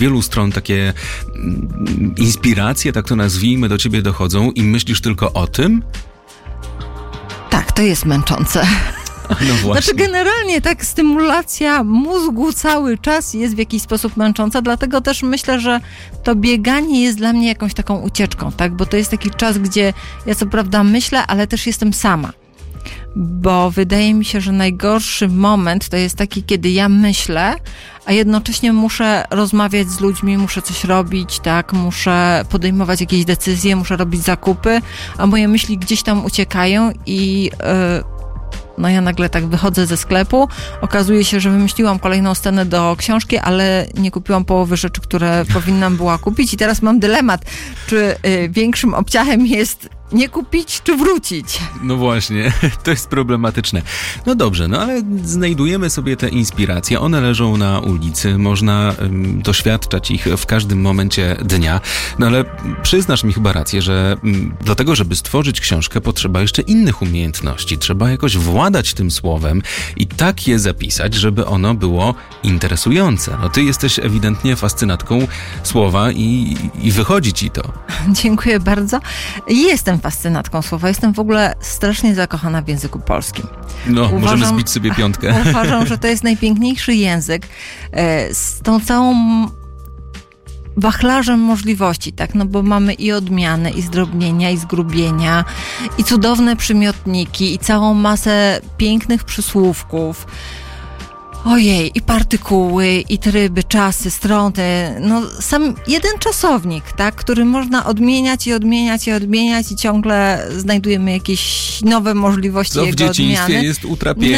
wielu stron takie inspiracje, tak to nazwijmy, do ciebie dochodzą i myślisz tylko o tym? Tak, to jest męczące. No właśnie. Znaczy generalnie tak stymulacja mózgu cały czas jest w jakiś sposób męcząca, dlatego też myślę, że to bieganie jest dla mnie jakąś taką ucieczką, tak? Bo to jest taki czas, gdzie ja co prawda myślę, ale też jestem sama. Bo wydaje mi się, że najgorszy moment to jest taki, kiedy ja myślę, a jednocześnie muszę rozmawiać z ludźmi, muszę coś robić, tak, muszę podejmować jakieś decyzje, muszę robić zakupy, a moje myśli gdzieś tam uciekają i no ja nagle tak wychodzę ze sklepu, okazuje się, że wymyśliłam kolejną scenę do książki, ale nie kupiłam połowy rzeczy, które powinnam była kupić i teraz mam dylemat, czy większym obciachem jest nie kupić, czy wrócić. No właśnie, to jest problematyczne. No dobrze, no ale znajdujemy sobie te inspiracje, one leżą na ulicy, można doświadczać ich w każdym momencie dnia, no ale przyznasz mi chyba rację, że do tego, żeby stworzyć książkę, potrzeba jeszcze innych umiejętności, trzeba jakoś władać tym słowem i tak je zapisać, żeby ono było interesujące. No ty jesteś ewidentnie fascynatką słowa i wychodzi ci to. Dziękuję bardzo. Jestem fascynatką słowa. Jestem w ogóle strasznie zakochana w języku polskim. No, możemy zbić sobie piątkę. Uważam, że to jest najpiękniejszy język z tą całą wachlarzem możliwości, tak? No bo mamy i odmiany, i zdrobnienia, i zgrubienia, i cudowne przymiotniki, i całą masę pięknych przysłówków. Ojej, i partykuły, i tryby, czasy, strony, no sam jeden czasownik, tak, który można odmieniać i odmieniać i odmieniać i ciągle znajdujemy jakieś nowe możliwości co jego w dzieciństwie odmiany. jest utrapieniem.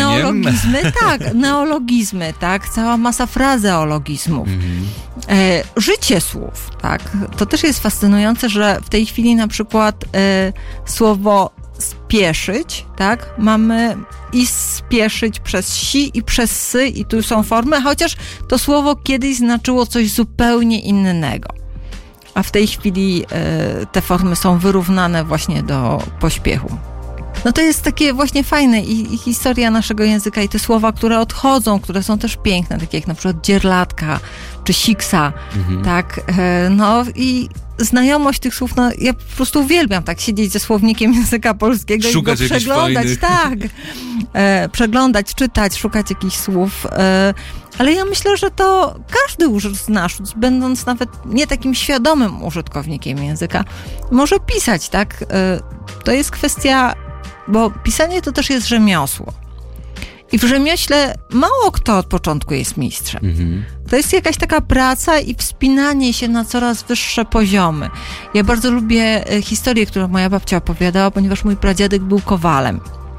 Neologizmy, tak, cała masa frazeologizmów. Życie słów, tak, to też jest fascynujące, że w tej chwili na przykład słowo spieszyć, tak, mamy i spieszyć przez si i przez sy i tu są formy, chociaż to słowo kiedyś znaczyło coś zupełnie innego. A w tej chwili te formy są wyrównane właśnie do pośpiechu. No to jest takie właśnie fajne i historia naszego języka i te słowa, które odchodzą, które są też piękne, takie jak na przykład dzierlatka czy siksa, tak, no i znajomość tych słów, no ja po prostu uwielbiam tak siedzieć ze słownikiem języka polskiego szukać i go przeglądać, tak, przeglądać, czytać, szukać jakichś słów, ale ja myślę, że to każdy z nas, będąc nawet nie takim świadomym użytkownikiem języka, może pisać, tak, to jest kwestia, bo pisanie to też jest rzemiosło. I w rzemiośle mało kto od początku jest mistrzem. To jest jakaś taka praca i wspinanie się na coraz wyższe poziomy. Ja bardzo lubię historię, którą moja babcia opowiadała, ponieważ mój pradziadek był kowalem.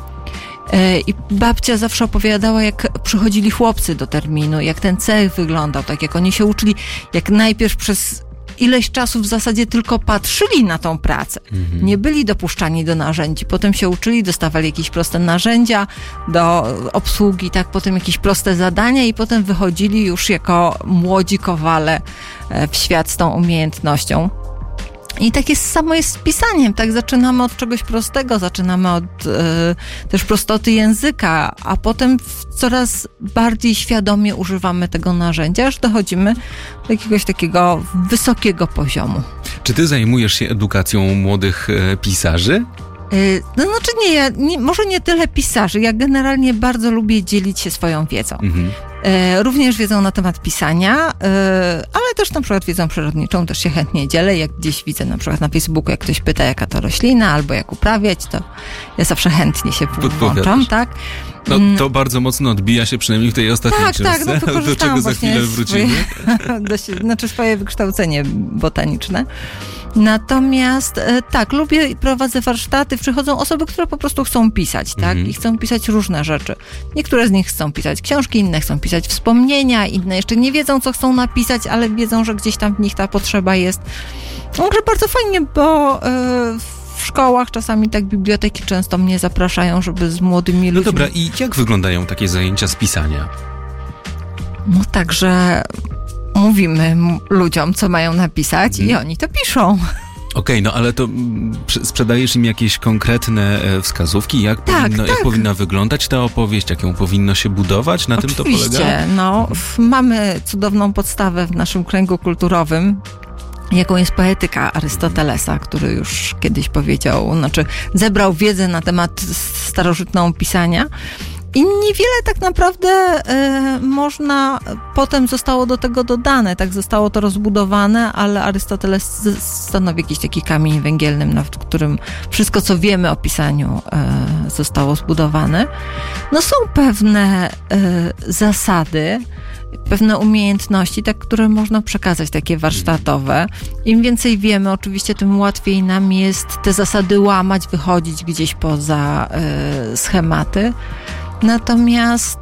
I babcia zawsze opowiadała, jak przychodzili chłopcy do terminu, jak ten cech wyglądał, tak jak oni się uczyli, jak najpierw przez ileś czasu w zasadzie tylko patrzyli na tą pracę. Nie byli dopuszczani do narzędzi. Potem się uczyli, dostawali jakieś proste narzędzia do obsługi, tak, potem jakieś proste zadania i potem wychodzili już jako młodzi kowale w świat z tą umiejętnością. I tak jest samo jest z pisaniem, tak? Zaczynamy od czegoś prostego, zaczynamy od też prostoty języka, a potem coraz bardziej świadomie używamy tego narzędzia, aż dochodzimy do jakiegoś takiego wysokiego poziomu. Czy ty zajmujesz się edukacją młodych pisarzy? No znaczy może nie tyle pisarzy, ja generalnie bardzo lubię dzielić się swoją wiedzą. Również wiedzą na temat pisania, ale też na przykład wiedzą przyrodniczą, też się chętnie dzielę. Jak gdzieś widzę na przykład na Facebooku, jak ktoś pyta, jaka to roślina, albo jak uprawiać, to ja zawsze chętnie się włączam, tak? No to bardzo mocno odbija się przynajmniej w tej ostatniej książce, no do czego za chwilę wrócimy. Swoje wykształcenie botaniczne. Natomiast tak, lubię i prowadzę warsztaty, przychodzą osoby, które po prostu chcą pisać, tak? I chcą pisać różne rzeczy. Niektóre z nich chcą pisać książki, inne chcą pisać wspomnienia, inne jeszcze nie wiedzą, co chcą napisać, ale wiedzą, że gdzieś tam w nich ta potrzeba jest. Może bardzo fajnie, bo w szkołach czasami tak biblioteki często mnie zapraszają, żeby z młodymi ludźmi... No dobra, i jak wyglądają takie zajęcia z pisania? No także mówimy ludziom, co mają napisać i oni to piszą. Okej, no ale to sprzedajesz im jakieś konkretne wskazówki, jak powinna wyglądać ta opowieść, jak ją powinno się budować? Na Oczywiście, tym to polega? no, mamy cudowną podstawę w naszym kręgu kulturowym, jaką jest poetyka Arystotelesa, który już kiedyś powiedział, zebrał wiedzę na temat starożytną pisania. I niewiele tak naprawdę potem zostało do tego dodane, tak zostało to rozbudowane, ale Arystoteles stanowi jakiś taki kamień węgielny, na którym wszystko, co wiemy o pisaniu, zostało zbudowane. No są pewne zasady, pewne umiejętności, które można przekazać, takie warsztatowe. Im więcej wiemy, oczywiście, tym łatwiej nam jest te zasady łamać, wychodzić gdzieś poza schematy. Natomiast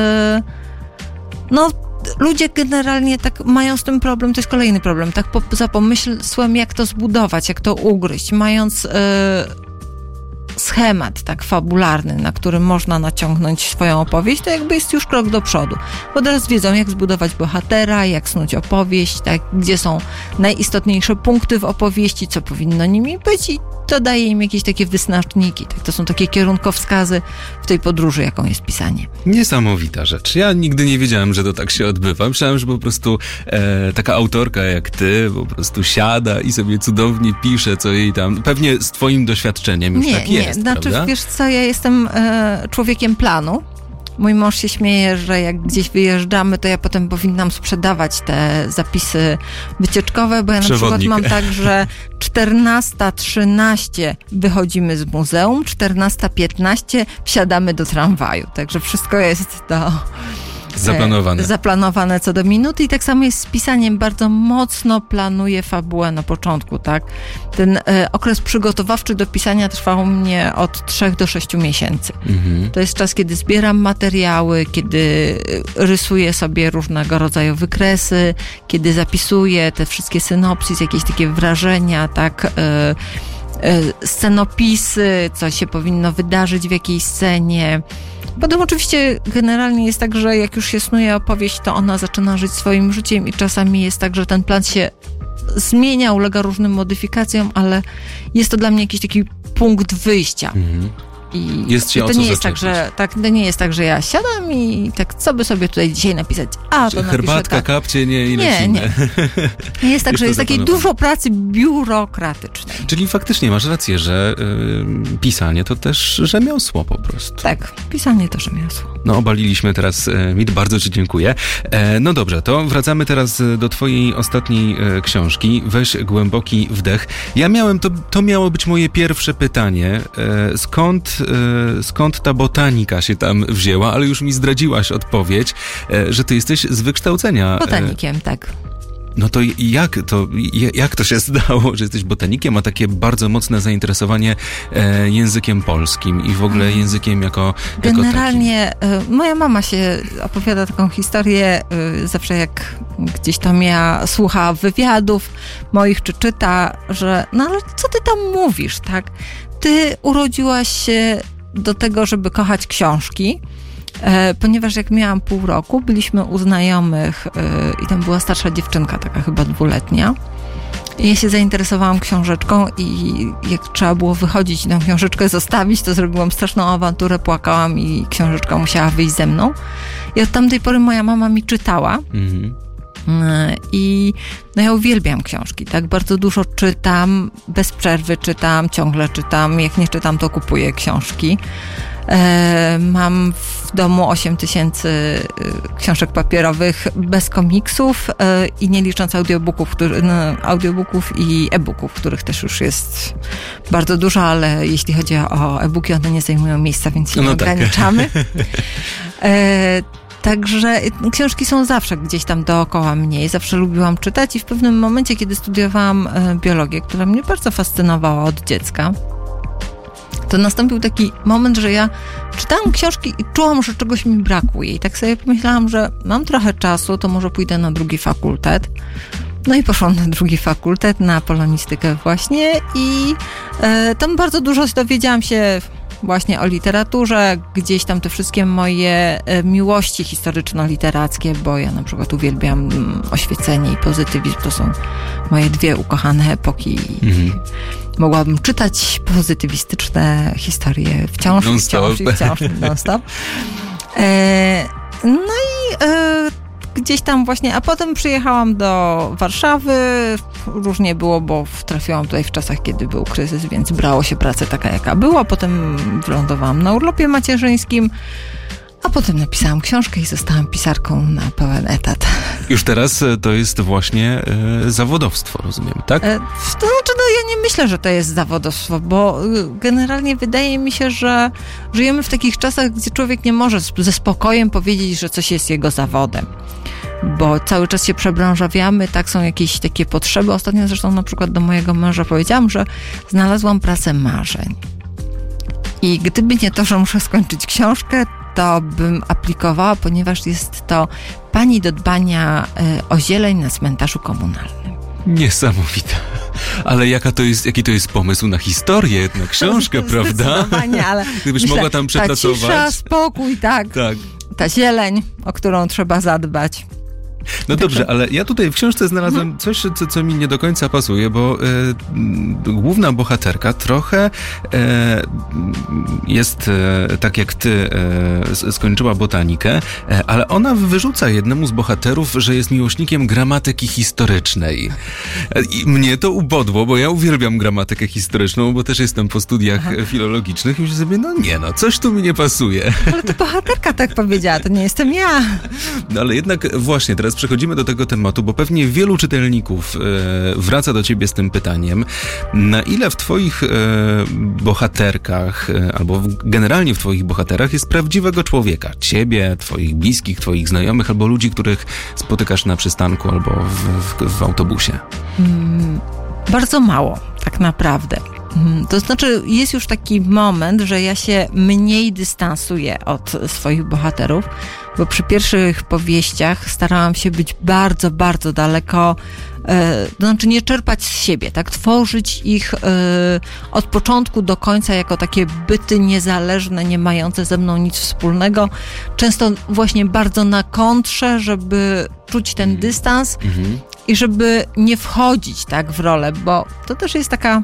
ludzie generalnie tak mają z tym problem, to jest kolejny problem, tak za pomysłem, jak to zbudować, jak to ugryźć, mając schemat tak fabularny, na którym można naciągnąć swoją opowieść, to jakby jest już krok do przodu. Bo teraz wiedzą, jak zbudować bohatera, jak snuć opowieść, tak, gdzie są najistotniejsze punkty w opowieści, co powinno nimi być, i to daje im jakieś takie wyznaczniki. Tak? To są takie kierunkowskazy w tej podróży, jaką jest pisanie. Niesamowita rzecz. Ja nigdy nie wiedziałem, że to tak się odbywa. Myślałem, że po prostu taka autorka jak ty po prostu siada i sobie cudownie pisze, co jej tam... Pewnie z twoim doświadczeniem już tak jest, znaczy, prawda? Wiesz co, ja jestem człowiekiem planu. Mój mąż się śmieje, że jak gdzieś wyjeżdżamy, to ja potem powinnam sprzedawać te zapisy wycieczkowe, bo ja na przykład mam tak, że 14:13 wychodzimy z muzeum, 14:15 wsiadamy do tramwaju. Także wszystko jest zaplanowane co do minuty, i tak samo jest z pisaniem. Bardzo mocno planuję fabułę na początku, tak? Ten okres przygotowawczy do pisania trwał u mnie od 3 do 6 miesięcy. To jest czas, kiedy zbieram materiały, kiedy rysuję sobie różnego rodzaju wykresy, kiedy zapisuję te wszystkie synopsis, jakieś takie wrażenia, tak? Scenopisy, co się powinno wydarzyć w jakiejś scenie. Potem oczywiście generalnie jest tak, że jak już się snuje opowieść, to ona zaczyna żyć swoim życiem i czasami jest tak, że ten plan się zmienia, ulega różnym modyfikacjom, ale jest to dla mnie jakiś taki punkt wyjścia. I jest ci to o co nie jest zaczepić. to nie jest tak, że ja siadam i tak, co by sobie tutaj dzisiaj napisać? To herbatka, tak. Kapcie, nie lecimy. Nie jest tak, że jest takiej dużo pracy biurokratycznej. Czyli faktycznie masz rację, że pisanie to też rzemiosło po prostu. Tak, pisanie to rzemiosło. No, obaliliśmy teraz mit, bardzo ci dziękuję. No dobrze, to wracamy teraz do twojej ostatniej książki. Weź głęboki wdech. Ja miałem, to miało być moje pierwsze pytanie. Skąd ta botanika się tam wzięła, ale już mi zdradziłaś odpowiedź, że ty jesteś z wykształcenia... Botanikiem, tak. No to jak to się stało, że jesteś botanikiem, a takie bardzo mocne zainteresowanie językiem polskim i w ogóle językiem jako generalnie takim? Moja mama się opowiada taką historię, zawsze jak gdzieś tam ja słucha wywiadów moich, czy czyta, że no ale co ty tam mówisz, tak? Ty urodziłaś się do tego, żeby kochać książki, ponieważ jak miałam pół roku, byliśmy u znajomych i tam była starsza dziewczynka, taka chyba 2-letnia. I ja się zainteresowałam książeczką i jak trzeba było wychodzić i tą książeczkę zostawić, to zrobiłam straszną awanturę, płakałam i książeczka musiała wyjść ze mną. I od tamtej pory moja mama mi czytała. I ja uwielbiam książki, tak? Bardzo dużo czytam, bez przerwy czytam, ciągle czytam. Jak nie czytam, to kupuję książki. Mam w domu 8000 książek papierowych bez komiksów i nie licząc audiobooków i e-booków, których też już jest bardzo dużo, ale jeśli chodzi o e-booki, one nie zajmują miejsca, więc się nie ograniczamy. Także książki są zawsze gdzieś tam dookoła mnie i zawsze lubiłam czytać i w pewnym momencie, kiedy studiowałam biologię, która mnie bardzo fascynowała od dziecka, to nastąpił taki moment, że ja czytałam książki i czułam, że czegoś mi brakuje. I tak sobie pomyślałam, że mam trochę czasu, to może pójdę na drugi fakultet. No i poszłam na drugi fakultet, na polonistykę właśnie i tam bardzo dużo dowiedziałam się właśnie o literaturze, gdzieś tam te wszystkie moje miłości historyczno-literackie, bo ja na przykład uwielbiam oświecenie i pozytywizm, to są moje dwie ukochane epoki. Mogłabym czytać pozytywistyczne historie wciąż non-stop. No i gdzieś tam właśnie, a potem przyjechałam do Warszawy, różnie było, bo trafiłam tutaj w czasach, kiedy był kryzys, więc brało się pracę taka, jaka była. Potem wylądowałam na urlopie macierzyńskim, a potem napisałam książkę i zostałam pisarką na pełen etat. Już teraz to jest właśnie zawodowstwo, rozumiem, tak? To znaczy, ja nie myślę, że to jest zawodowstwo, bo generalnie wydaje mi się, że żyjemy w takich czasach, gdzie człowiek nie może ze spokojem powiedzieć, że coś jest jego zawodem. Bo cały czas się przebranżawiamy, tak, są jakieś takie potrzeby. Ostatnio zresztą na przykład do mojego męża powiedziałam, że znalazłam pracę marzeń. I gdyby nie to, że muszę skończyć książkę, to bym aplikowała, ponieważ jest to pani do dbania o zieleń na cmentarzu komunalnym. Niesamowite. Ale jaki to jest pomysł na historię, na książkę, prawda? Zdecydowanie, ale gdybyś mogła tam przepracować. Ta cisza, spokój, tak. Ta zieleń, o którą trzeba zadbać. No dobrze, ale ja tutaj w książce znalazłem coś, co mi nie do końca pasuje, bo główna bohaterka trochę jest tak jak ty, skończyła botanikę, ale ona wyrzuca jednemu z bohaterów, że jest miłośnikiem gramatyki historycznej. I mnie to ubodło, bo ja uwielbiam gramatykę historyczną, bo też jestem po studiach filologicznych i myślę sobie, coś tu mi nie pasuje. Ale to bohaterka tak powiedziała, to nie jestem ja. No ale jednak właśnie, teraz przechodzimy do tego tematu, bo pewnie wielu czytelników wraca do ciebie z tym pytaniem, na ile w twoich bohaterkach, albo generalnie w twoich bohaterach jest prawdziwego człowieka, ciebie, twoich bliskich, twoich znajomych, albo ludzi, których spotykasz na przystanku, albo w autobusie? Bardzo mało, tak naprawdę. To znaczy, jest już taki moment, że ja się mniej dystansuję od swoich bohaterów, bo przy pierwszych powieściach starałam się być bardzo, bardzo daleko, to znaczy nie czerpać z siebie, tak? Tworzyć ich od początku do końca jako takie byty niezależne, nie mające ze mną nic wspólnego. Często właśnie bardzo na kontrze, żeby czuć ten dystans i żeby nie wchodzić tak w rolę, bo to też jest taka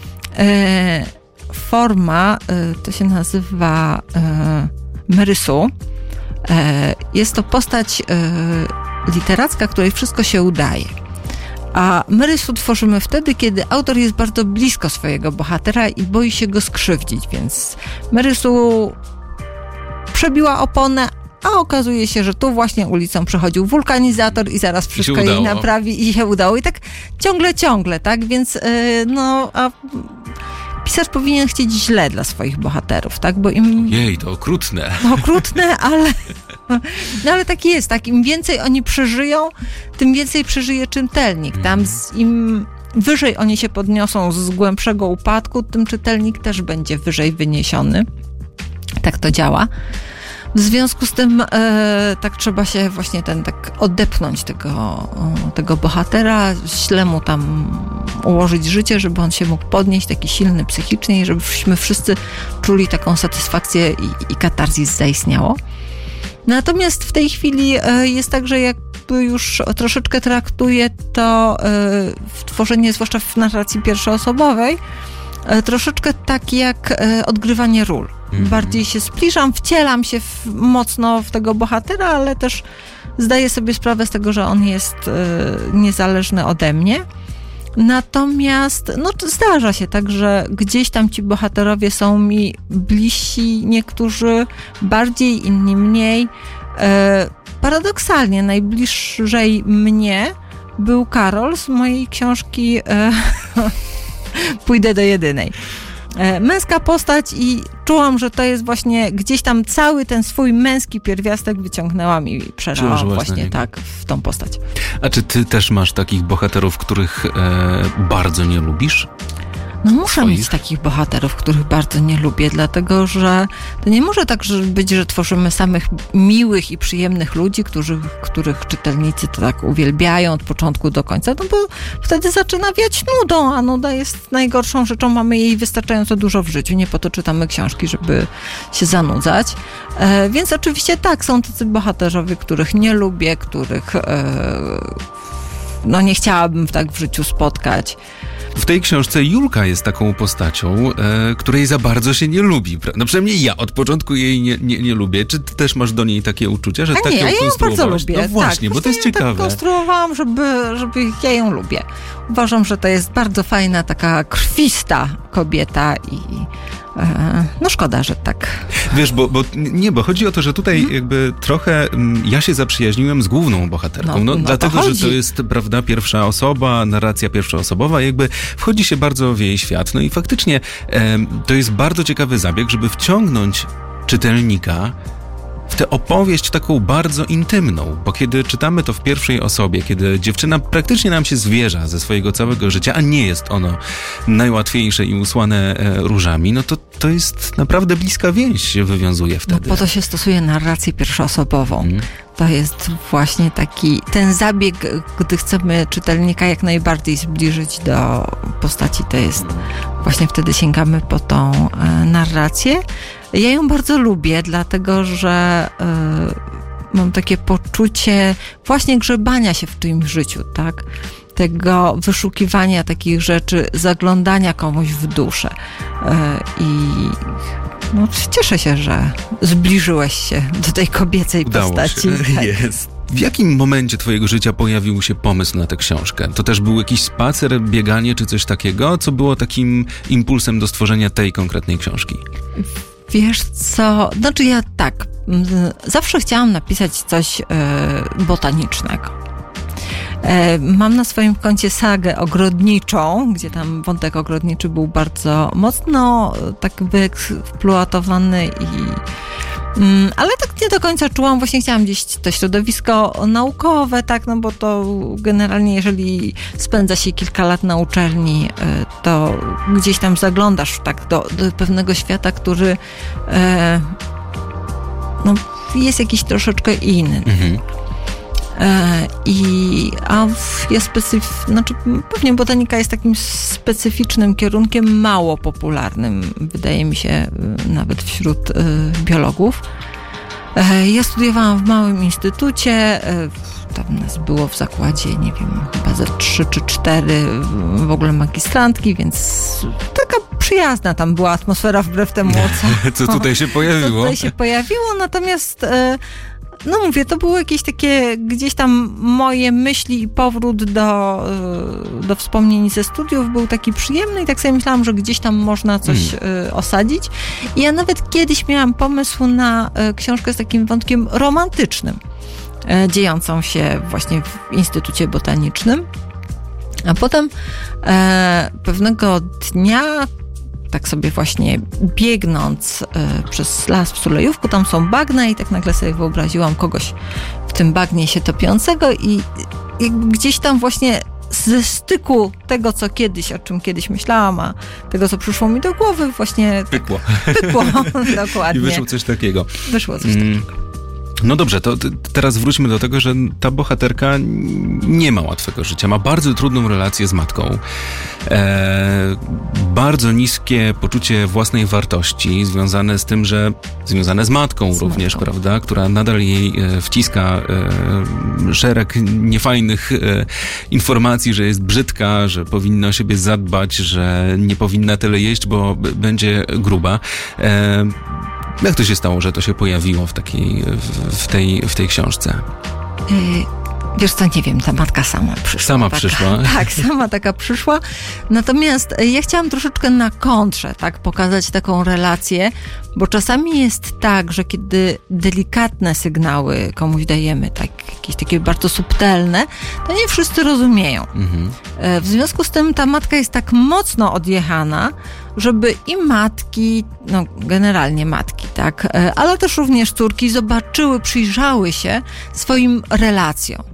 forma, to się nazywa Mary Sue. Jest to postać literacka, której wszystko się udaje. A Mary Sue tworzymy wtedy, kiedy autor jest bardzo blisko swojego bohatera i boi się go skrzywdzić, więc Mary Sue przebiła oponę, a okazuje się, że tu właśnie ulicą przechodził wulkanizator i zaraz wszystko jej naprawi i się udało. I tak ciągle, tak? Więc a pisarz powinien chcieć źle dla swoich bohaterów, tak? Bo im... Jej, to okrutne. Okrutne, ale tak jest, tak? Im więcej oni przeżyją, tym więcej przeżyje czytelnik. Tam im wyżej oni się podniosą z głębszego upadku, tym czytelnik też będzie wyżej wyniesiony. Tak to działa. W związku z tym tak trzeba się właśnie tak odepchnąć tego bohatera, źle mu tam ułożyć życie, żeby on się mógł podnieść, taki silny psychicznie i żebyśmy wszyscy czuli taką satysfakcję i katarzis zaistniało. Natomiast w tej chwili jest tak, że jakby już troszeczkę traktuję to w tworzenie, zwłaszcza w narracji pierwszoosobowej, troszeczkę tak jak odgrywanie ról. Bardziej się zbliżam, wcielam się mocno w tego bohatera, ale też zdaję sobie sprawę z tego, że on jest niezależny ode mnie. Natomiast zdarza się tak, że gdzieś tam ci bohaterowie są mi bliżsi, niektórzy bardziej, inni mniej. Paradoksalnie najbliżej mnie był Karol z mojej książki Pójdę do jedynej. Męska postać i czułam, że to jest właśnie gdzieś tam cały ten swój męski pierwiastek wyciągnęłam i przeżyłam właśnie tak w tą postać. A czy ty też masz takich bohaterów, których bardzo nie lubisz? No muszę mieć takich bohaterów, których bardzo nie lubię, dlatego że to nie może tak być, że tworzymy samych miłych i przyjemnych ludzi, których czytelnicy to tak uwielbiają od początku do końca, no bo wtedy zaczyna wiać nudą, a nuda jest najgorszą rzeczą, mamy jej wystarczająco dużo w życiu, nie po to czytamy książki, żeby się zanudzać. Więc oczywiście tak, są tacy bohaterowie, których nie lubię, których nie chciałabym tak w życiu spotkać. W tej książce Julka jest taką postacią, której za bardzo się nie lubi. No przynajmniej ja od początku jej nie lubię. Czy ty też masz do niej takie uczucia, że tak ją konstruowałaś? Ja ją bardzo lubię. No właśnie, tak, bo to jest ciekawe. Tak konstruowałam, żeby ja ją lubię. Uważam, że to jest bardzo fajna, taka krwista kobieta i szkoda, że tak. Wiesz, bo chodzi o to, że tutaj jakby trochę ja się zaprzyjaźniłem z główną bohaterką. Dlatego, że to jest, prawda, pierwsza osoba, narracja pierwszoosobowa, jakby wchodzi się bardzo w jej świat. No i faktycznie to jest bardzo ciekawy zabieg, żeby wciągnąć czytelnika w tę opowieść taką bardzo intymną, bo kiedy czytamy to w pierwszej osobie, kiedy dziewczyna praktycznie nam się zwierza ze swojego całego życia, a nie jest ono najłatwiejsze i usłane różami, no to jest naprawdę bliska więź się wywiązuje wtedy. No po to się stosuje narrację pierwszoosobową. To jest właśnie ten zabieg, gdy chcemy czytelnika jak najbardziej zbliżyć do postaci, to jest właśnie wtedy sięgamy po tą narrację. Ja ją bardzo lubię, dlatego że mam takie poczucie właśnie grzebania się w czyimś życiu, tak? Tego wyszukiwania takich rzeczy, zaglądania komuś w duszę. Cieszę się, że zbliżyłeś się do tej kobiecej postaci. Tak. Jest. W jakim momencie twojego życia pojawił się pomysł na tę książkę? To też był jakiś spacer, bieganie czy coś takiego? Co było takim impulsem do stworzenia tej konkretnej książki? Wiesz co, ja tak, zawsze chciałam napisać coś botanicznego. Mam na swoim koncie sagę ogrodniczą, gdzie tam wątek ogrodniczy był bardzo mocno tak wyeksploatowany ale tak nie do końca czułam, właśnie chciałam gdzieś to środowisko naukowe, tak, bo to generalnie jeżeli spędza się kilka lat na uczelni, to gdzieś tam zaglądasz tak do pewnego świata, który jest jakiś troszeczkę inny. Pewnie botanika jest takim specyficznym kierunkiem, mało popularnym, wydaje mi się, nawet wśród biologów. Ja studiowałam w małym instytucie, tam nas było w zakładzie, nie wiem, chyba ze 3 czy 4 w ogóle magistrantki, więc taka przyjazna tam była atmosfera wbrew temu, co tutaj się pojawiło. Natomiast mówię, to były jakieś takie gdzieś tam moje myśli i powrót do wspomnień ze studiów był taki przyjemny i tak sobie myślałam, że gdzieś tam można coś osadzić. I ja nawet kiedyś miałam pomysł na książkę z takim wątkiem romantycznym, dziejącą się właśnie w Instytucie Botanicznym. A potem pewnego dnia, tak sobie właśnie biegnąc przez las w Sulejówku, tam są bagna i tak nagle sobie wyobraziłam kogoś w tym bagnie się topiącego i gdzieś tam właśnie ze styku tego, o czym kiedyś myślałam, a tego, co przyszło mi do głowy, właśnie pykło, dokładnie. I wyszło coś takiego. takiego. No dobrze, to teraz wróćmy do tego, że ta bohaterka nie ma łatwego życia. Ma bardzo trudną relację z matką. Bardzo niskie poczucie własnej wartości, związane z matką również, prawda, która nadal jej wciska szereg niefajnych informacji, że jest brzydka, że powinna o siebie zadbać, że nie powinna tyle jeść, bo będzie gruba. Jak to się stało, że to się pojawiło w tej książce? Wiesz co, nie wiem, ta matka sama przyszła. Tak, sama taka przyszła. Natomiast ja chciałam troszeczkę na kontrze, tak, pokazać taką relację, bo czasami jest tak, że kiedy delikatne sygnały komuś dajemy, tak, jakieś takie bardzo subtelne, to nie wszyscy rozumieją. W związku z tym ta matka jest tak mocno odjechana, żeby i matki, generalnie matki, tak, ale też również córki zobaczyły, przyjrzały się swoim relacjom.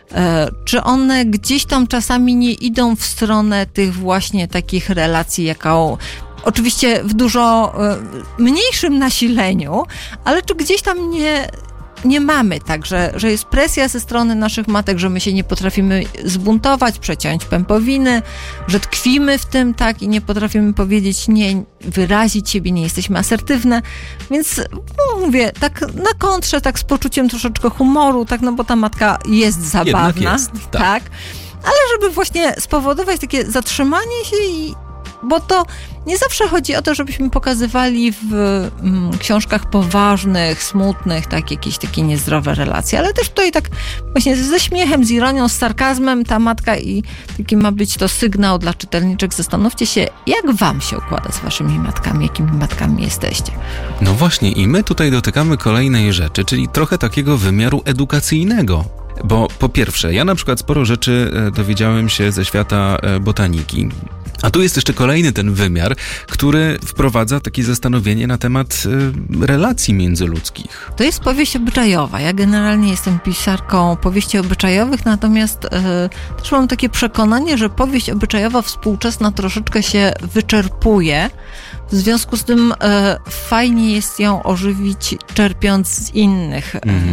Czy one gdzieś tam czasami nie idą w stronę tych właśnie takich relacji, jaką oczywiście w dużo mniejszym nasileniu, ale czy gdzieś tam nie mamy tak, że jest presja ze strony naszych matek, że my się nie potrafimy zbuntować, przeciąć pępowiny, że tkwimy w tym, tak, i nie potrafimy powiedzieć nie, wyrazić siebie, nie jesteśmy asertywne, więc mówię, tak na kontrze, tak z poczuciem troszeczkę humoru, tak, no bo ta matka jest zabawna, jednak jest, tak. Ale żeby właśnie spowodować takie zatrzymanie się bo to nie zawsze chodzi o to, żebyśmy pokazywali w książkach poważnych, smutnych, tak, jakieś takie niezdrowe relacje, ale też tutaj tak właśnie ze śmiechem, z ironią, z sarkazmem ta matka i taki ma być to sygnał dla czytelniczek. Zastanówcie się, jak wam się układa z waszymi matkami, jakimi matkami jesteście. No właśnie, i my tutaj dotykamy kolejnej rzeczy, czyli trochę takiego wymiaru edukacyjnego. Bo po pierwsze, ja na przykład sporo rzeczy dowiedziałem się ze świata botaniki. A tu jest jeszcze kolejny ten wymiar, który wprowadza takie zastanowienie na temat relacji międzyludzkich. To jest powieść obyczajowa. Ja generalnie jestem pisarką powieści obyczajowych, natomiast też mam takie przekonanie, że powieść obyczajowa współczesna troszeczkę się wyczerpuje. W związku z tym fajnie jest ją ożywić, czerpiąc z innych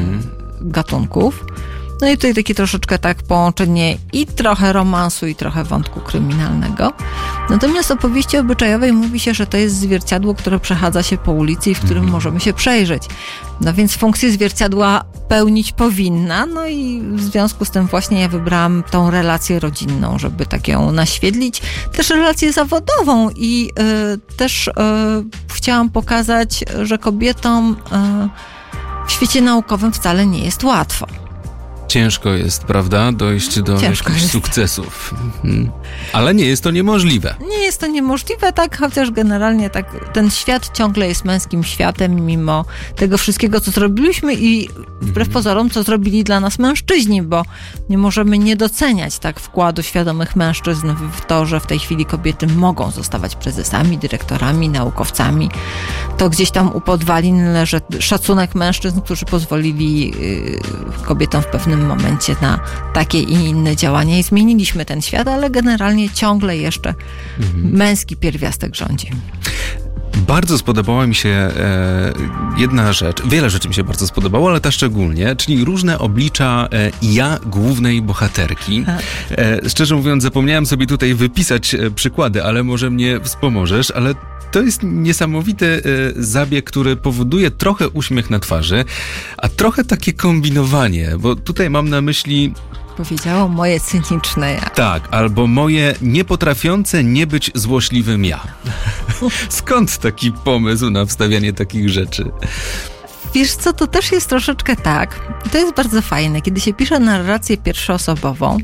gatunków. No i tutaj takie troszeczkę tak połączenie i trochę romansu, i trochę wątku kryminalnego. Natomiast o powieści obyczajowej mówi się, że to jest zwierciadło, które przechadza się po ulicy i w którym możemy się przejrzeć. No więc funkcję zwierciadła pełnić powinna, no i w związku z tym właśnie ja wybrałam tą relację rodzinną, żeby tak ją naświetlić. Też relację zawodową i też chciałam pokazać, że kobietom w świecie naukowym wcale nie jest łatwo. Ciężko jest, prawda, dojść do jakichś sukcesów. Ale nie jest to niemożliwe. Nie jest to niemożliwe, tak, chociaż generalnie tak ten świat ciągle jest męskim światem, mimo tego wszystkiego, co zrobiliśmy i wbrew pozorom, co zrobili dla nas mężczyźni, bo nie możemy nie doceniać tak wkładu świadomych mężczyzn w to, że w tej chwili kobiety mogą zostawać prezesami, dyrektorami, naukowcami. To gdzieś tam u podwalin leży szacunek mężczyzn, którzy pozwolili kobietom w pewnym momencie na takie i inne działania i zmieniliśmy ten świat, ale generalnie ciągle jeszcze męski pierwiastek rządzi. Bardzo spodobała mi się jedna rzecz, wiele rzeczy mi się bardzo spodobało, ale ta szczególnie, czyli różne oblicza ja głównej bohaterki. Szczerze mówiąc, zapomniałem sobie tutaj wypisać przykłady, ale może mnie wspomożesz, ale to jest niesamowity zabieg, który powoduje trochę uśmiech na twarzy, a trochę takie kombinowanie, bo tutaj mam na myśli... Powiedziało moje cyniczne ja. Tak, albo moje niepotrafiące nie być złośliwym ja. Skąd taki pomysł na wstawianie takich rzeczy? Wiesz co, to też jest troszeczkę tak, i to jest bardzo fajne, kiedy się pisze narrację pierwszoosobową,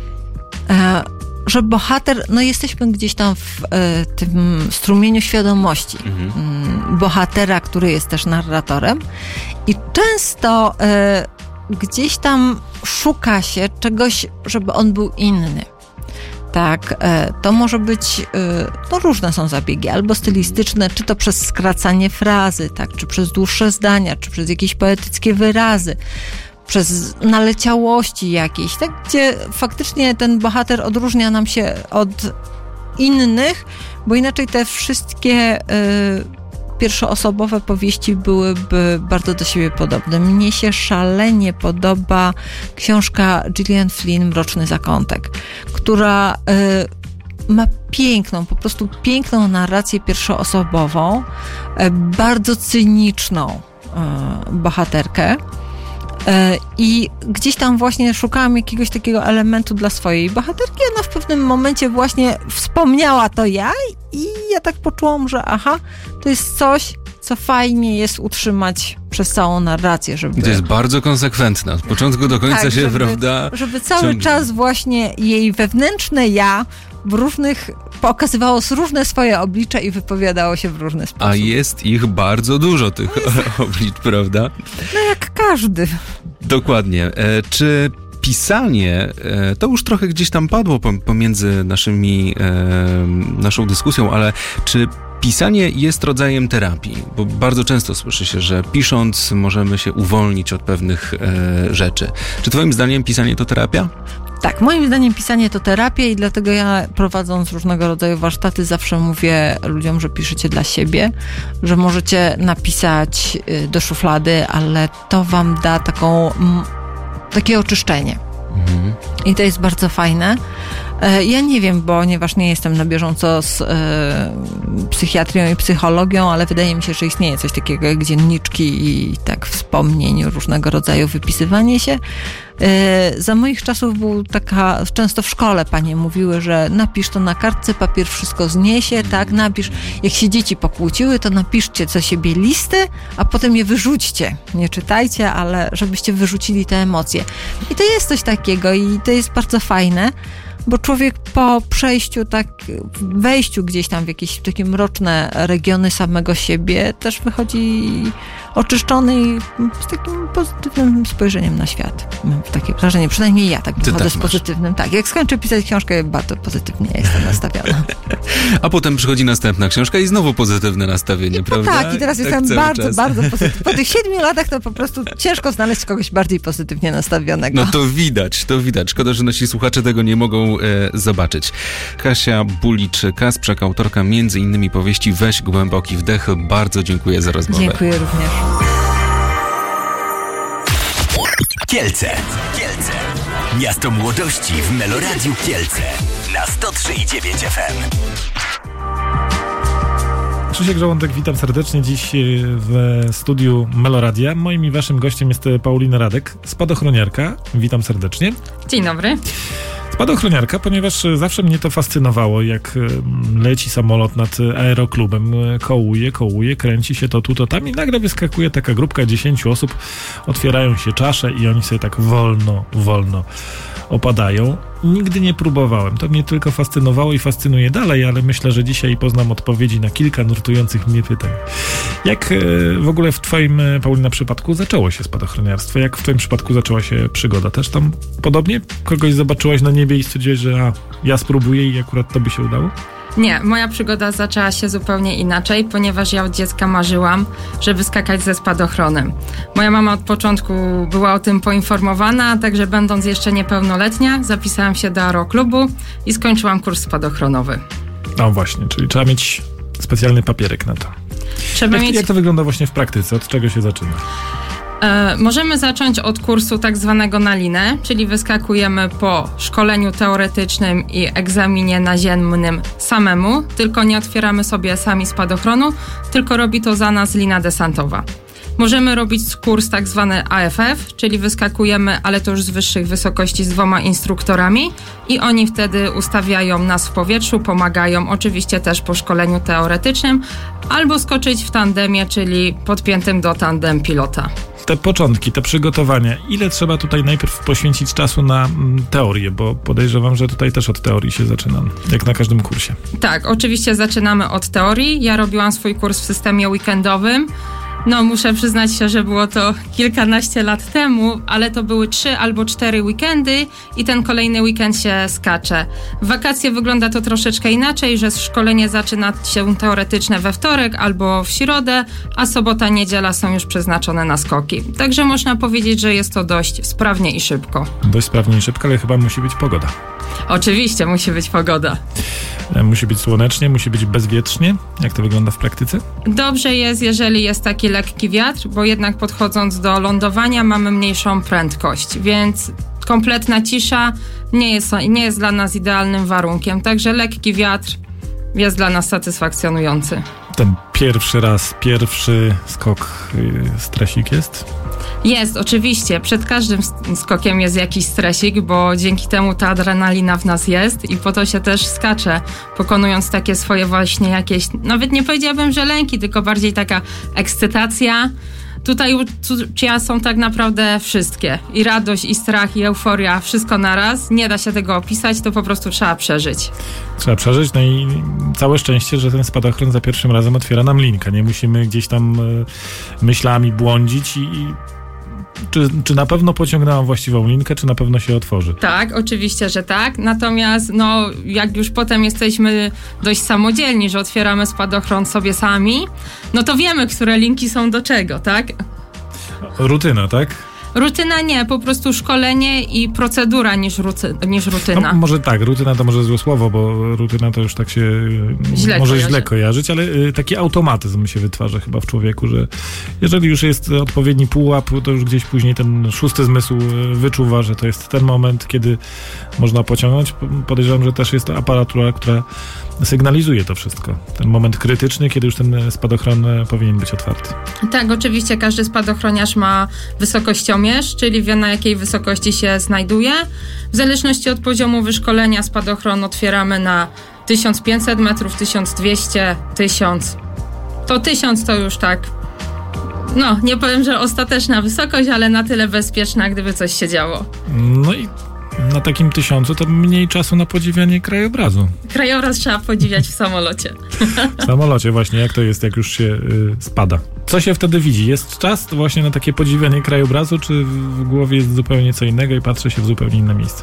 że bohater, no jesteśmy gdzieś tam w tym strumieniu świadomości bohatera, który jest też narratorem i często gdzieś tam szuka się czegoś, żeby on był inny. Tak, to może być, no różne są zabiegi, albo stylistyczne, czy to przez skracanie frazy, tak, czy przez dłuższe zdania, czy przez jakieś poetyckie wyrazy, przez naleciałości jakieś, tak, gdzie faktycznie ten bohater odróżnia nam się od innych, bo inaczej te wszystkie pierwszoosobowe powieści byłyby bardzo do siebie podobne. Mnie się szalenie podoba książka Gillian Flynn Mroczny zakątek, która ma piękną, po prostu piękną narrację pierwszoosobową, bardzo cyniczną bohaterkę. I gdzieś tam właśnie szukałam jakiegoś takiego elementu dla swojej bohaterki. Ona w pewnym momencie właśnie wspomniała to ja i ja tak poczułam, że to jest coś, co fajnie jest utrzymać przez całą narrację, żeby... To jest bardzo konsekwentne. Od początku do końca tak, się, prawda... Żeby cały czas właśnie jej wewnętrzne ja w różnych... pokazywało różne swoje oblicze i wypowiadało się w różny sposób. A jest ich bardzo dużo, tych oblicz, prawda? No jak każdy. Dokładnie. Czy pisanie, to już trochę gdzieś tam padło pomiędzy naszą dyskusją, ale czy pisanie jest rodzajem terapii, bo bardzo często słyszy się, że pisząc możemy się uwolnić od pewnych rzeczy. Czy twoim zdaniem pisanie to terapia? Tak, moim zdaniem pisanie to terapia i dlatego ja, prowadząc różnego rodzaju warsztaty, zawsze mówię ludziom, że piszecie dla siebie, że możecie napisać do szuflady, ale to wam da takie oczyszczenie. I to jest bardzo fajne. Ja nie wiem, ponieważ nie jestem na bieżąco z psychiatrią i psychologią, ale wydaje mi się, że istnieje coś takiego jak dzienniczki i tak wspomnień, różnego rodzaju wypisywanie się. Za moich czasów był często w szkole panie mówiły, że napisz to na kartce, papier wszystko zniesie, tak, napisz, jak się dzieci pokłóciły, to napiszcie co siebie listy, a potem je wyrzućcie. Nie czytajcie, ale żebyście wyrzucili te emocje. I to jest coś takiego i to jest bardzo fajne, bo człowiek po przejściu, wejściu gdzieś tam w jakieś takie mroczne regiony samego siebie też wychodzi oczyszczony i z takim pozytywnym spojrzeniem na świat. Mam takie wrażenie, przynajmniej ja tak wychodzę z pozytywnym. Tak, jak skończę pisać książkę, bardzo pozytywnie jestem nastawiona. A potem przychodzi następna książka i znowu pozytywne nastawienie, prawda? Tak, i teraz jestem bardzo, bardzo pozytywna. Po tych 7 latach to po prostu ciężko znaleźć kogoś bardziej pozytywnie nastawionego. No to widać. Szkoda, że nasi słuchacze tego nie mogą zobaczyć. Kasia Buliczyk-Kasprzyk, autorka m.in. powieści Weź głęboki wdech. Bardzo dziękuję za rozmowę. Dziękuję również. Kielce. Miasto młodości w Meloradiu Kielce. Na 103,9 FM. Krzysiek Żołądek, witam serdecznie dziś w studiu Meloradia. Moim i waszym gościem jest Paulina Radek, spadochroniarka. Witam serdecznie. Dzień dobry. Spadochroniarka, ponieważ zawsze mnie to fascynowało, jak leci samolot nad aeroklubem, kołuje, kręci się to tu, to tam i nagle wyskakuje taka grupka 10 osób, otwierają się czasze i oni sobie tak wolno opadają. Nigdy nie próbowałem. To mnie tylko fascynowało i fascynuje dalej, ale myślę, że dzisiaj poznam odpowiedzi na kilka nurtujących mnie pytań. Jak w ogóle w twoim, Paulina, przypadku zaczęło się spadochroniarstwo? Jak w twoim przypadku zaczęła się przygoda? Też tam podobnie? Kogoś zobaczyłaś na niebie i stwierdziłaś, że ja spróbuję i akurat to by się udało? Nie, moja przygoda zaczęła się zupełnie inaczej, ponieważ ja od dziecka marzyłam, żeby skakać ze spadochronem. Moja mama od początku była o tym poinformowana, także będąc jeszcze niepełnoletnia, zapisałam się do aeroklubu i skończyłam kurs spadochronowy. No właśnie, czyli trzeba mieć specjalny papierek na to. Jak to wygląda właśnie w praktyce? Od czego się zaczyna? Możemy zacząć od kursu tak zwanego na linę, czyli wyskakujemy po szkoleniu teoretycznym i egzaminie naziemnym samemu, tylko nie otwieramy sobie sami spadochronu, tylko robi to za nas lina desantowa. Możemy robić kurs tak zwany AFF, czyli wyskakujemy, ale to już z wyższych wysokości z 2 instruktorami i oni wtedy ustawiają nas w powietrzu, pomagają oczywiście też po szkoleniu teoretycznym, albo skoczyć w tandemie, czyli podpiętym do tandem pilota. Te początki, te przygotowania, ile trzeba tutaj najpierw poświęcić czasu na teorię, bo podejrzewam, że tutaj też od teorii się zaczyna, jak na każdym kursie. Tak, oczywiście zaczynamy od teorii. Ja robiłam swój kurs w systemie weekendowym. No, muszę przyznać się, że było to kilkanaście lat temu, ale to były 3 albo 4 weekendy i ten kolejny weekend się skacze. W wakacje wygląda to troszeczkę inaczej, że szkolenie zaczyna się teoretyczne we wtorek albo w środę, a sobota, niedziela są już przeznaczone na skoki. Także można powiedzieć, że jest to dość sprawnie i szybko. Dość sprawnie i szybko, ale chyba musi być pogoda. Oczywiście musi być pogoda. Musi być słonecznie, musi być bezwietrznie. Jak to wygląda w praktyce? Dobrze jest, jeżeli jest taki lekki wiatr, bo jednak podchodząc do lądowania mamy mniejszą prędkość, więc kompletna cisza nie jest dla nas idealnym warunkiem, także lekki wiatr jest dla nas satysfakcjonujący. Ten pierwszy skok stresik jest? Jest, oczywiście. Przed każdym skokiem jest jakiś stresik, bo dzięki temu ta adrenalina w nas jest i po to się też skacze, pokonując takie swoje właśnie jakieś, nawet nie powiedziałabym, że lęki, tylko bardziej taka ekscytacja. Tutaj uczucia są tak naprawdę wszystkie. I radość, i strach, i euforia, wszystko naraz. Nie da się tego opisać, to po prostu trzeba przeżyć. Trzeba przeżyć, no i całe szczęście, że ten spadochron za pierwszym razem otwiera nam linkę. Nie musimy gdzieś tam myślami błądzić i Czy na pewno pociągnęłam właściwą linkę, czy na pewno się otworzy? Tak, oczywiście, że tak. Natomiast jak już potem jesteśmy dość samodzielni, że otwieramy spadochron sobie sami, no to wiemy, które linki są do czego, tak? Rutyna, tak? Rutyna nie, po prostu szkolenie i procedura niż rutyna. No, może tak, rutyna to może złe słowo, bo rutyna to już tak się źle kojarzyć, ale taki automatyzm się wytwarza chyba w człowieku, że jeżeli już jest odpowiedni pułap, to już gdzieś później ten szósty zmysł wyczuwa, że to jest ten moment, kiedy można pociągnąć. Podejrzewam, że też jest to aparatura, która sygnalizuje to wszystko. Ten moment krytyczny, kiedy już ten spadochron powinien być otwarty. Tak, oczywiście każdy spadochroniarz ma wysokościomierz, czyli wie, na jakiej wysokości się znajduje. W zależności od poziomu wyszkolenia spadochron otwieramy na 1500 metrów, 1200, 1000. To 1000 to już tak, nie powiem, że ostateczna wysokość, ale na tyle bezpieczna, gdyby coś się działo. No i na takim 1000 to mniej czasu na podziwianie krajobrazu. Krajobraz trzeba podziwiać w samolocie. W samolocie właśnie, jak to jest, jak już się spada. Co się wtedy widzi? Jest czas właśnie na takie podziwianie krajobrazu, czy w głowie jest zupełnie co innego i patrzy się w zupełnie inne miejsce?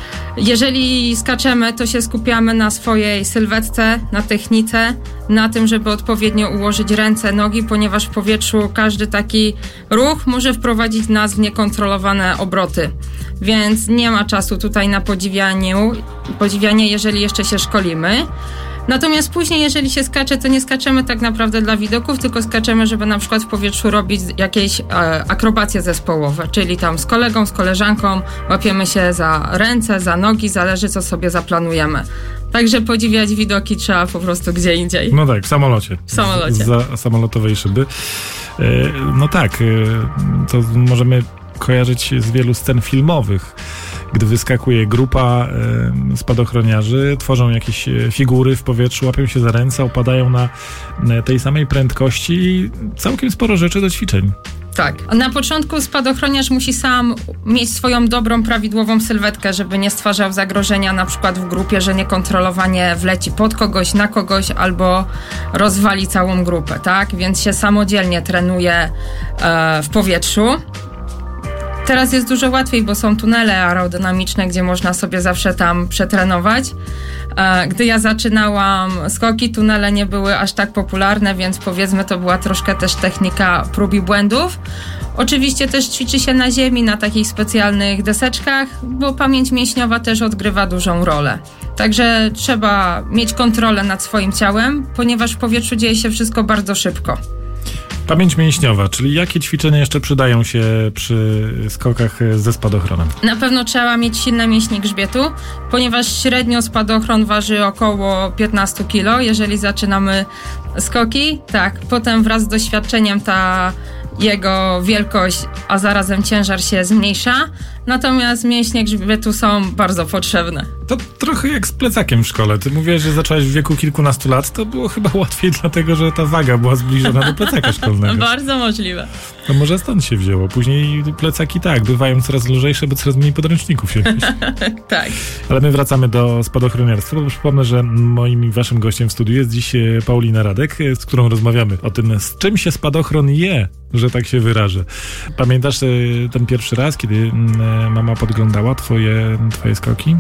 Jeżeli skaczemy, to się skupiamy na swojej sylwetce, na technice, na tym, żeby odpowiednio ułożyć ręce, nogi, ponieważ w powietrzu każdy taki ruch może wprowadzić nas w niekontrolowane obroty. Więc nie ma czasu tutaj na podziwianie, jeżeli jeszcze się szkolimy. Natomiast później, jeżeli się skacze, to nie skaczemy tak naprawdę dla widoków, tylko skaczemy, żeby na przykład w powietrzu robić jakieś akrobacje zespołowe, czyli tam z kolegą, z koleżanką łapiemy się za ręce, za nogi, zależy co sobie zaplanujemy. Także podziwiać widoki trzeba po prostu gdzie indziej. No tak, w samolocie. W samolocie. Za samolotowej szyby. No tak, to możemy kojarzyć z wielu scen filmowych, gdy wyskakuje grupa spadochroniarzy, tworzą jakieś figury w powietrzu, łapią się za ręce, opadają na tej samej prędkości i całkiem sporo rzeczy do ćwiczeń. Tak. Na początku spadochroniarz musi sam mieć swoją dobrą, prawidłową sylwetkę, żeby nie stwarzał zagrożenia na przykład w grupie, że niekontrolowanie wleci pod kogoś, na kogoś albo rozwali całą grupę, tak? Więc się samodzielnie trenuje w powietrzu. Teraz jest dużo łatwiej, bo są tunele aerodynamiczne, gdzie można sobie zawsze tam przetrenować. Gdy ja zaczynałam skoki, tunele nie były aż tak popularne, więc powiedzmy to była troszkę też technika prób i błędów. Oczywiście też ćwiczy się na ziemi, na takich specjalnych deseczkach, bo pamięć mięśniowa też odgrywa dużą rolę. Także trzeba mieć kontrolę nad swoim ciałem, ponieważ w powietrzu dzieje się wszystko bardzo szybko. Pamięć mięśniowa, czyli jakie ćwiczenia jeszcze przydają się przy skokach ze spadochronem? Na pewno trzeba mieć silne mięśnie grzbietu, ponieważ średnio spadochron waży około 15 kg, jeżeli zaczynamy skoki. Tak, potem wraz z doświadczeniem ta jego wielkość, a zarazem ciężar się zmniejsza. Natomiast mięśnie grzbietu są bardzo potrzebne. To trochę jak z plecakiem w szkole. Ty mówiłaś, że zaczęłaś w wieku kilkunastu lat. To było chyba łatwiej, dlatego że ta waga była zbliżona do plecaka szkolnego. Bardzo możliwe. No może stąd się wzięło. Później plecaki bywają coraz lżejsze, bo coraz mniej podręczników się mieści. Tak. Ale my wracamy do spadochroniarstwa, bo przypomnę, że moim i waszym gościem w studiu jest dziś Paulina Radek, z którą rozmawiamy o tym, z czym się spadochron je, że tak się wyrażę. Pamiętasz ten pierwszy raz, kiedy mama podglądała twoje skoki?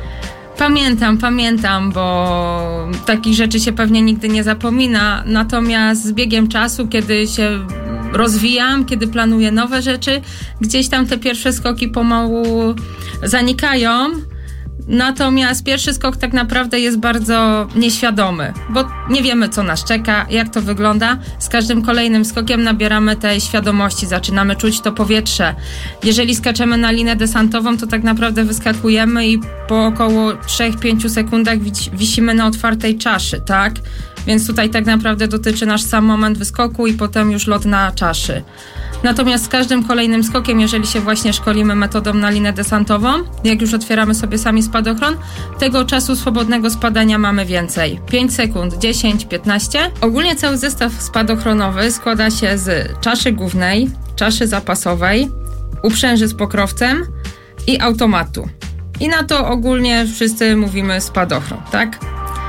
Pamiętam, bo takich rzeczy się pewnie nigdy nie zapomina. Natomiast z biegiem czasu, kiedy się rozwijam, kiedy planuję nowe rzeczy, gdzieś tam te pierwsze skoki pomału zanikają. Natomiast pierwszy skok tak naprawdę jest bardzo nieświadomy, bo nie wiemy, co nas czeka, jak to wygląda. Z każdym kolejnym skokiem nabieramy tej świadomości, zaczynamy czuć to powietrze. Jeżeli skaczemy na linę desantową, to tak naprawdę wyskakujemy i po około 3-5 sekundach wisimy na otwartej czaszy, tak? Więc tutaj tak naprawdę dotyczy nasz sam moment wyskoku i potem już lot na czaszy. Natomiast z każdym kolejnym skokiem, jeżeli się właśnie szkolimy metodą na linę desantową, jak już otwieramy sobie sami spadochron, tego czasu swobodnego spadania mamy więcej. 5 sekund, 10, 15. Ogólnie cały zestaw spadochronowy składa się z czaszy głównej, czaszy zapasowej, uprzęży z pokrowcem i automatu. I na to ogólnie wszyscy mówimy spadochron, tak?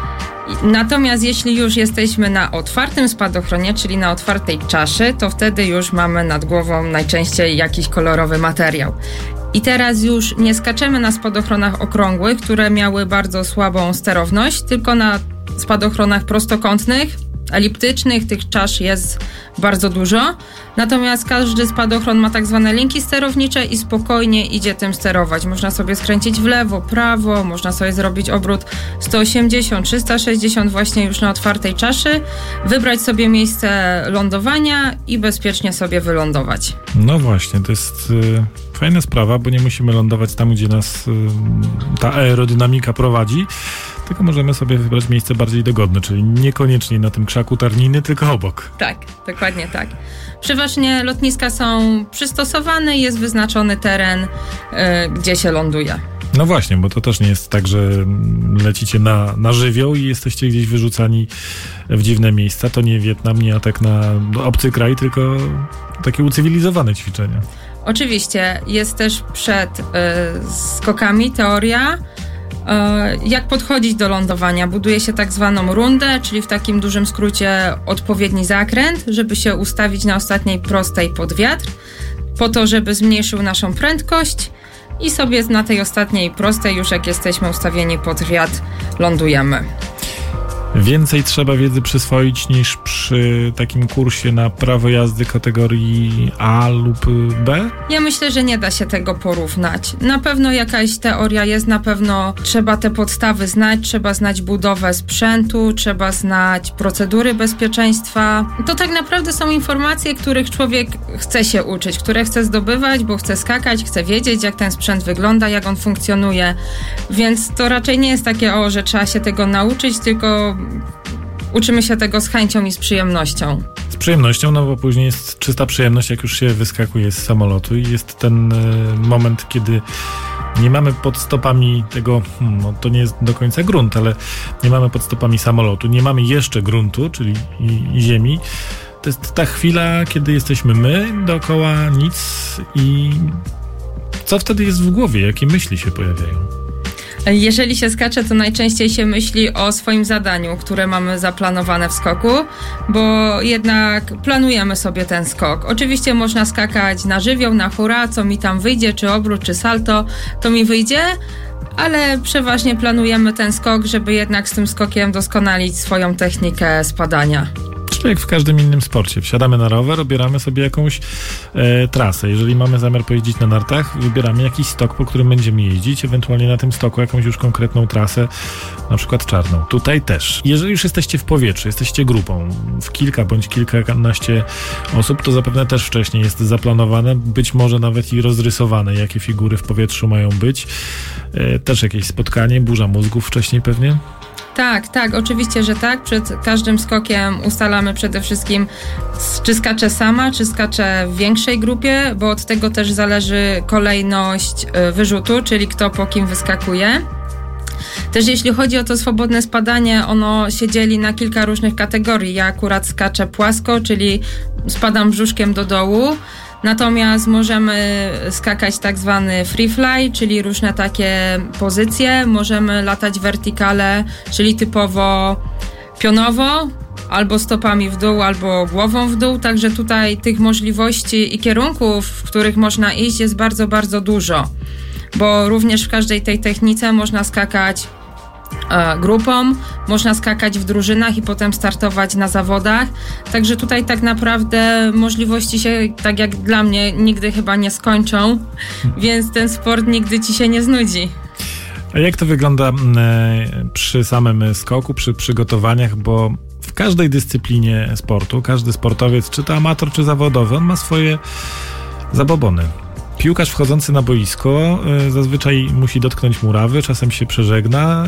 Natomiast jeśli już jesteśmy na otwartym spadochronie, czyli na otwartej czaszy, to wtedy już mamy nad głową najczęściej jakiś kolorowy materiał. I teraz już nie skaczemy na spadochronach okrągłych, które miały bardzo słabą sterowność, tylko na spadochronach prostokątnych, eliptycznych, tych czasz jest bardzo dużo. Natomiast każdy spadochron ma tak zwane linki sterownicze i spokojnie idzie tym sterować. Można sobie skręcić w lewo, prawo, można sobie zrobić obrót 180, 360 właśnie już na otwartej czaszy, wybrać sobie miejsce lądowania i bezpiecznie sobie wylądować. No właśnie, to jest fajna sprawa, bo nie musimy lądować tam, gdzie nas ta aerodynamika prowadzi, tylko możemy sobie wybrać miejsce bardziej dogodne, czyli niekoniecznie na tym krzaku tarniny, tylko obok. Tak, dokładnie tak. Przeważnie lotniska są przystosowane, jest wyznaczony teren, gdzie się ląduje. No właśnie, bo to też nie jest tak, że lecicie na żywioł i jesteście gdzieś wyrzucani w dziwne miejsca. To nie Wietnam, nie atak na obcy kraj, tylko takie ucywilizowane ćwiczenia. Oczywiście jest też przed skokami teoria, jak podchodzić do lądowania. Buduje się tak zwaną rundę, czyli w takim dużym skrócie odpowiedni zakręt, żeby się ustawić na ostatniej prostej pod wiatr, po to, żeby zmniejszył naszą prędkość i sobie na tej ostatniej prostej, już jak jesteśmy ustawieni pod wiatr, lądujemy. Więcej trzeba wiedzy przyswoić niż przy takim kursie na prawo jazdy kategorii A lub B? Ja myślę, że nie da się tego porównać. Na pewno jakaś teoria jest, na pewno trzeba te podstawy znać, trzeba znać budowę sprzętu, trzeba znać procedury bezpieczeństwa. To tak naprawdę są informacje, których człowiek chce się uczyć, które chce zdobywać, bo chce skakać, chce wiedzieć, jak ten sprzęt wygląda, jak on funkcjonuje. Więc to raczej nie jest takie, że trzeba się tego nauczyć, tylko uczymy się tego z chęcią i z przyjemnością. Z przyjemnością, no bo później jest czysta przyjemność, jak już się wyskakuje z samolotu i jest ten moment, kiedy nie mamy pod stopami tego, to nie jest do końca grunt, ale nie mamy pod stopami samolotu, nie mamy jeszcze gruntu, czyli i ziemi. To jest ta chwila, kiedy jesteśmy my, dookoła nic i co wtedy jest w głowie, jakie myśli się pojawiają? Jeżeli się skacze, to najczęściej się myśli o swoim zadaniu, które mamy zaplanowane w skoku, bo jednak planujemy sobie ten skok. Oczywiście można skakać na żywioł, na hura, co mi tam wyjdzie, czy obrót, czy salto, to mi wyjdzie, ale przeważnie planujemy ten skok, żeby jednak z tym skokiem doskonalić swoją technikę spadania. Czyli jak w każdym innym sporcie. Wsiadamy na rower, obieramy sobie jakąś trasę. Jeżeli mamy zamiar pojeździć na nartach, wybieramy jakiś stok, po którym będziemy jeździć, ewentualnie na tym stoku jakąś już konkretną trasę, na przykład czarną. Tutaj też. Jeżeli już jesteście w powietrzu, jesteście grupą, w kilka bądź kilkanaście osób, to zapewne też wcześniej jest zaplanowane, być może nawet i rozrysowane, jakie figury w powietrzu mają być. Też jakieś spotkanie, burza mózgów wcześniej pewnie? Tak, oczywiście, że tak. Przed każdym skokiem ustalamy przede wszystkim, czy skaczę sama, czy skaczę w większej grupie, bo od tego też zależy kolejność wyrzutu, czyli kto po kim wyskakuje. Też jeśli chodzi o to swobodne spadanie, ono się dzieli na kilka różnych kategorii. Ja akurat skaczę płasko, czyli spadam brzuszkiem do dołu. Natomiast możemy skakać tak zwany free fly, czyli różne takie pozycje. Możemy latać wertykale, czyli typowo pionowo, albo stopami w dół, albo głową w dół. Także tutaj tych możliwości i kierunków, w których można iść, jest bardzo, bardzo dużo. Bo również w każdej tej technice można skakać grupą, można skakać w drużynach i potem startować na zawodach. Także tutaj tak naprawdę możliwości się, tak jak dla mnie, nigdy chyba nie skończą, więc ten sport nigdy ci się nie znudzi. A jak to wygląda przy samym skoku, przy przygotowaniach, bo w każdej dyscyplinie sportu, każdy sportowiec, czy to amator, czy zawodowy, on ma swoje zabobony. Piłkarz wchodzący na boisko zazwyczaj musi dotknąć murawy, czasem się przeżegna.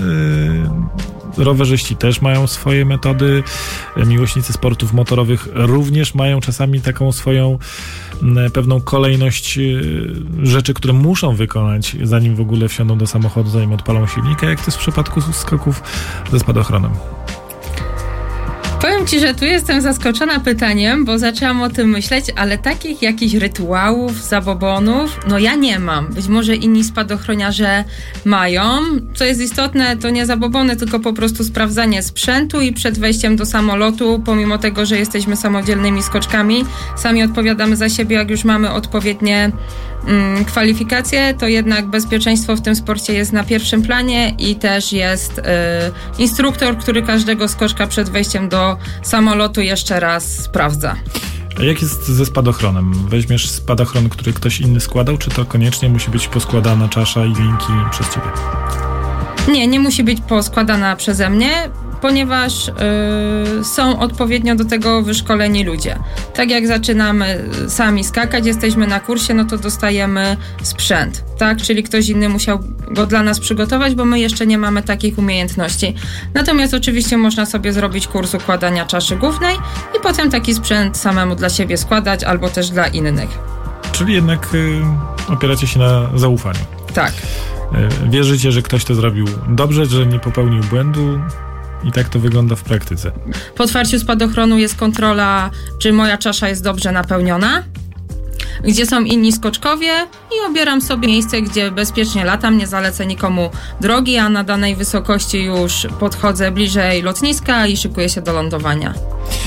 Rowerzyści też mają swoje metody. Miłośnicy sportów motorowych również mają czasami taką swoją pewną kolejność rzeczy, które muszą wykonać, zanim w ogóle wsiądą do samochodu, zanim odpalą silnika. Jak to jest w przypadku skoków ze spadochronem? Powiem Ci, że tu jestem zaskoczona pytaniem, bo zaczęłam o tym myśleć, ale takich jakichś rytuałów, zabobonów, no ja nie mam. Być może inni spadochroniarze mają. Co jest istotne, to nie zabobony, tylko po prostu sprawdzanie sprzętu i przed wejściem do samolotu, pomimo tego, że jesteśmy samodzielnymi skoczkami, sami odpowiadamy za siebie, jak już mamy odpowiednie kwalifikacje, to jednak bezpieczeństwo w tym sporcie jest na pierwszym planie i też jest instruktor, który każdego skoczka przed wejściem do samolotu jeszcze raz sprawdza. A jak jest ze spadochronem? Weźmiesz spadochron, który ktoś inny składał, czy to koniecznie musi być poskładana czasza i linki przez ciebie? Nie musi być poskładana przeze mnie, ponieważ są odpowiednio do tego wyszkoleni ludzie. Tak jak zaczynamy sami skakać, jesteśmy na kursie, no to dostajemy sprzęt, tak? Czyli ktoś inny musiał go dla nas przygotować, bo my jeszcze nie mamy takich umiejętności. Natomiast oczywiście można sobie zrobić kurs układania czaszy głównej i potem taki sprzęt samemu dla siebie składać, albo też dla innych. Czyli jednak opieracie się na zaufaniu. Tak. Wierzycie, że ktoś to zrobił dobrze, że nie popełnił błędu i tak to wygląda w praktyce. Po otwarciu spadochronu jest kontrola, czy moja czasza jest dobrze napełniona, gdzie są inni skoczkowie i obieram sobie miejsce, gdzie bezpiecznie latam, nie zalecę nikomu drogi, a na danej wysokości już podchodzę bliżej lotniska i szykuję się do lądowania.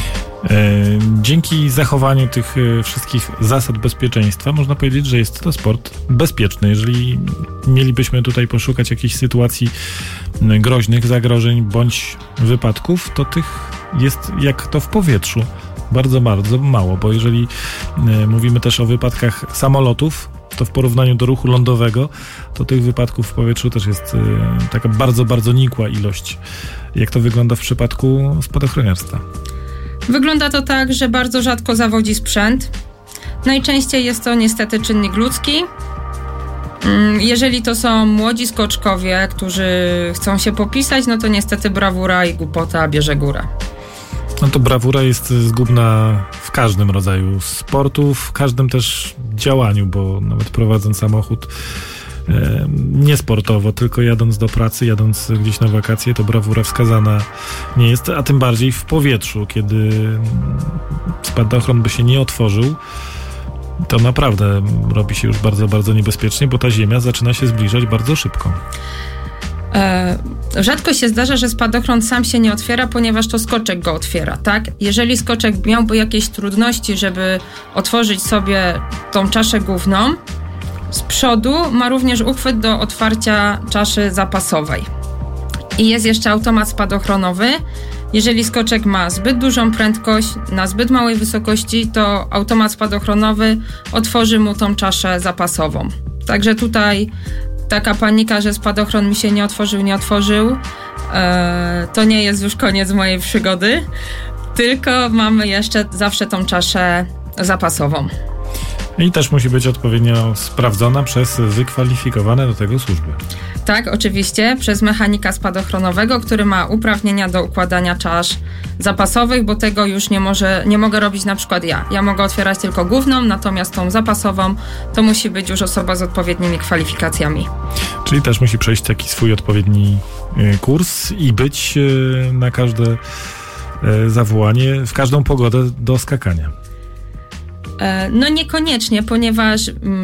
Dzięki zachowaniu tych wszystkich zasad bezpieczeństwa można powiedzieć, że jest to sport bezpieczny. Jeżeli mielibyśmy tutaj poszukać jakichś sytuacji groźnych, zagrożeń bądź wypadków, to tych jest jak to w powietrzu bardzo, bardzo mało, bo jeżeli mówimy też o wypadkach samolotów, to w porównaniu do ruchu lądowego, to tych wypadków w powietrzu też jest taka bardzo, bardzo nikła ilość. Jak to wygląda w przypadku spadochroniarstwa? Wygląda to tak, że bardzo rzadko zawodzi sprzęt. Najczęściej jest to niestety czynnik ludzki. Jeżeli to są młodzi skoczkowie, którzy chcą się popisać, no to niestety brawura i głupota bierze górę. No to brawura jest zgubna w każdym rodzaju sportu, w każdym też działaniu, bo nawet prowadząc samochód niesportowo, tylko jadąc do pracy, jadąc gdzieś na wakacje, to brawura wskazana nie jest, a tym bardziej w powietrzu, kiedy spadochron by się nie otworzył, to naprawdę robi się już bardzo, bardzo niebezpiecznie, bo ta ziemia zaczyna się zbliżać bardzo szybko. Rzadko się zdarza, że spadochron sam się nie otwiera, ponieważ to skoczek go otwiera, tak? Jeżeli skoczek miałby jakieś trudności, żeby otworzyć sobie tą czaszę główną, z przodu ma również uchwyt do otwarcia czaszy zapasowej. I jest jeszcze automat spadochronowy. Jeżeli skoczek ma zbyt dużą prędkość na zbyt małej wysokości, to automat spadochronowy otworzy mu tą czaszę zapasową. Także tutaj taka panika, że spadochron mi się nie otworzył, to nie jest już koniec mojej przygody, tylko mamy jeszcze zawsze tą czaszę zapasową. I też musi być odpowiednio sprawdzona przez wykwalifikowane do tego służby. Tak, oczywiście, przez mechanika spadochronowego, który ma uprawnienia do układania czasz zapasowych, bo tego już nie mogę robić na przykład ja. Ja mogę otwierać tylko główną, natomiast tą zapasową to musi być już osoba z odpowiednimi kwalifikacjami. Czyli też musi przejść taki swój odpowiedni kurs i być na każde zawołanie, w każdą pogodę do skakania. No niekoniecznie, ponieważ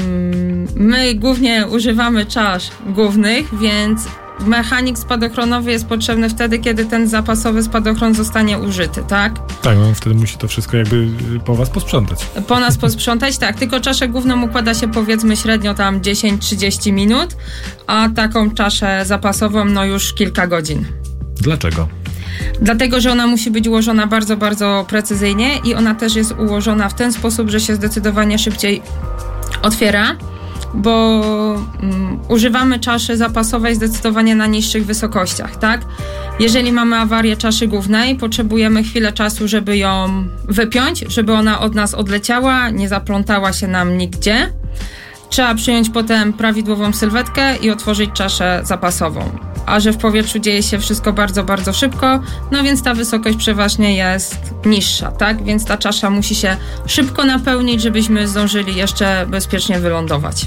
my głównie używamy czasz głównych, więc mechanik spadochronowy jest potrzebny wtedy, kiedy ten zapasowy spadochron zostanie użyty, tak? Tak, no wtedy musi to wszystko jakby po was posprzątać. Po nas posprzątać, tak, tylko czaszę główną układa się powiedzmy średnio tam 10-30 minut, a taką czaszę zapasową no już kilka godzin. Dlaczego? Dlatego, że ona musi być ułożona bardzo, bardzo precyzyjnie i ona też jest ułożona w ten sposób, że się zdecydowanie szybciej otwiera, bo używamy czaszy zapasowej zdecydowanie na niższych wysokościach, tak? Jeżeli mamy awarię czaszy głównej, potrzebujemy chwilę czasu, żeby ją wypiąć, żeby ona od nas odleciała, nie zaplątała się nam nigdzie. Trzeba przyjąć potem prawidłową sylwetkę i otworzyć czaszę zapasową. A że w powietrzu dzieje się wszystko bardzo, bardzo szybko, no więc ta wysokość przeważnie jest niższa, tak? Więc ta czasza musi się szybko napełnić, żebyśmy zdążyli jeszcze bezpiecznie wylądować.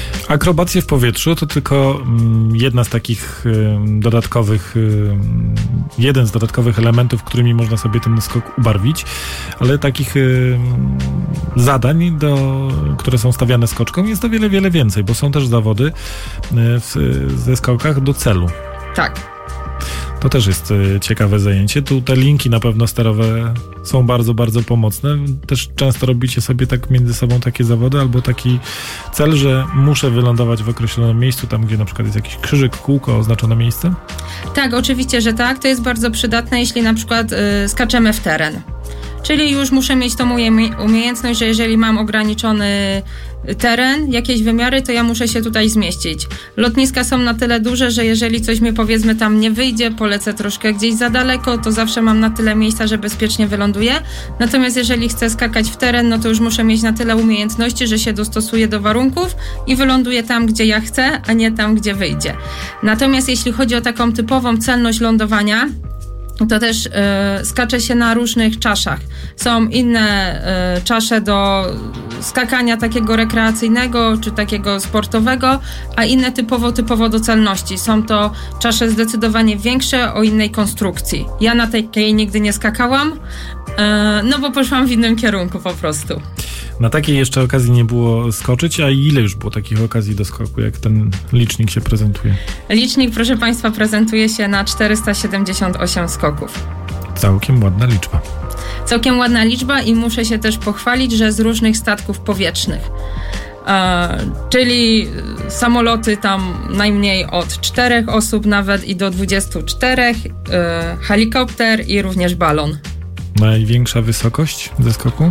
Akrobacje w powietrzu to tylko jedna z takich dodatkowych jeden z dodatkowych elementów, którymi można sobie ten skok ubarwić, ale takich zadań, które są stawiane skoczkom, jest o wiele, wiele więcej, bo są też zawody ze skokach do celu. Tak. To też jest ciekawe zajęcie. Tu te linki na pewno sterowe są bardzo, bardzo pomocne. Też często robicie sobie tak między sobą takie zawody albo taki cel, że muszę wylądować w określonym miejscu, tam gdzie na przykład jest jakiś krzyżyk, kółko, oznaczone miejsce? Tak, oczywiście, że tak. To jest bardzo przydatne, jeśli na przykład skaczemy w teren. Czyli już muszę mieć tą umiejętność, że jeżeli mam ograniczony teren, jakieś wymiary, to ja muszę się tutaj zmieścić. Lotniska są na tyle duże, że jeżeli coś mi powiedzmy tam nie wyjdzie, polecę troszkę gdzieś za daleko, to zawsze mam na tyle miejsca, że bezpiecznie wyląduję. Natomiast jeżeli chcę skakać w teren, no to już muszę mieć na tyle umiejętności, że się dostosuję do warunków i wyląduję tam, gdzie ja chcę, a nie tam, gdzie wyjdzie. Natomiast jeśli chodzi o taką typową celność lądowania, to też skacze się na różnych czaszach. Są inne czasze do skakania takiego rekreacyjnego czy takiego sportowego, a inne typowo do celności. Są to czasze zdecydowanie większe, o innej konstrukcji. Ja na takiej nigdy nie skakałam, no bo poszłam w innym kierunku po prostu. Na takiej jeszcze okazji nie było skoczyć, a ile już było takich okazji do skoku, jak ten licznik się prezentuje? Licznik, proszę Państwa, prezentuje się na 478 skoków. Całkiem ładna liczba. Całkiem ładna liczba i muszę się też pochwalić, że z różnych statków powietrznych. Czyli samoloty tam najmniej od 4 osób nawet i do 24, helikopter i również balon. Największa wysokość ze skoku?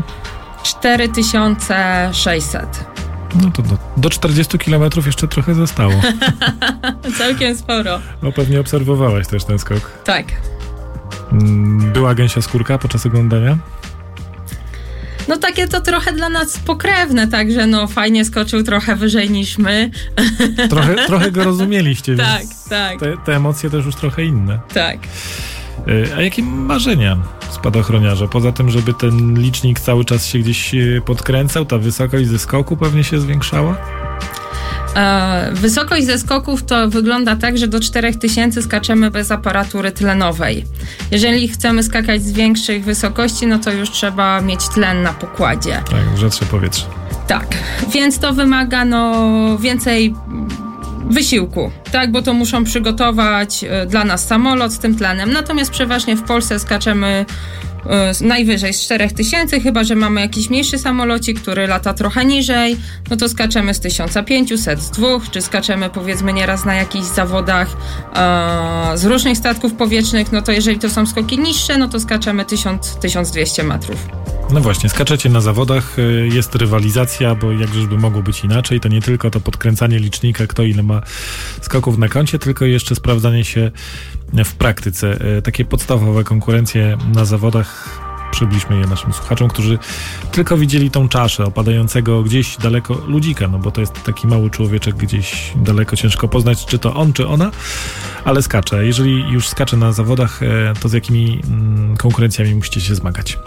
4600. No to do 40 km jeszcze trochę zostało. Całkiem sporo. No pewnie obserwowałaś też ten skok. Tak. Była gęsia skórka podczas oglądania? No takie to trochę dla nas pokrewne, także no fajnie skoczył trochę wyżej niż my. Trochę go rozumieliście, tak, więc tak. Te emocje też już trochę inne. Tak. A jakie marzenia spadochroniarza? Poza tym, żeby ten licznik cały czas się gdzieś podkręcał, ta wysokość ze skoku pewnie się zwiększała? Wysokość ze skoków to wygląda tak, że do 4000 skaczemy bez aparatury tlenowej. Jeżeli chcemy skakać z większych wysokości, no to już trzeba mieć tlen na pokładzie. Tak, rzetsze powietrze. Tak, więc to wymaga więcej wysiłku, tak, bo to muszą przygotować dla nas samolot z tym tlenem. Natomiast przeważnie w Polsce skaczemy najwyżej z 4000, chyba że mamy jakiś mniejszy samolocik, który lata trochę niżej, no to skaczemy z 1500, z 2, czy skaczemy powiedzmy nieraz na jakichś zawodach z różnych statków powietrznych, no to jeżeli to są skoki niższe, no to skaczemy 1000-1200 metrów. No właśnie, skaczecie na zawodach, jest rywalizacja, bo jakżeżby mogło być inaczej, to nie tylko to podkręcanie licznika, kto ile ma skoków na koncie, tylko jeszcze sprawdzanie się w praktyce. Takie podstawowe konkurencje na zawodach, przybliżmy je naszym słuchaczom, którzy tylko widzieli tą czaszę opadającego gdzieś daleko ludzika, no bo to jest taki mały człowieczek gdzieś daleko, ciężko poznać, czy to on, czy ona, ale skacze. Jeżeli już skacze na zawodach, to z jakimi konkurencjami musicie się zmagać?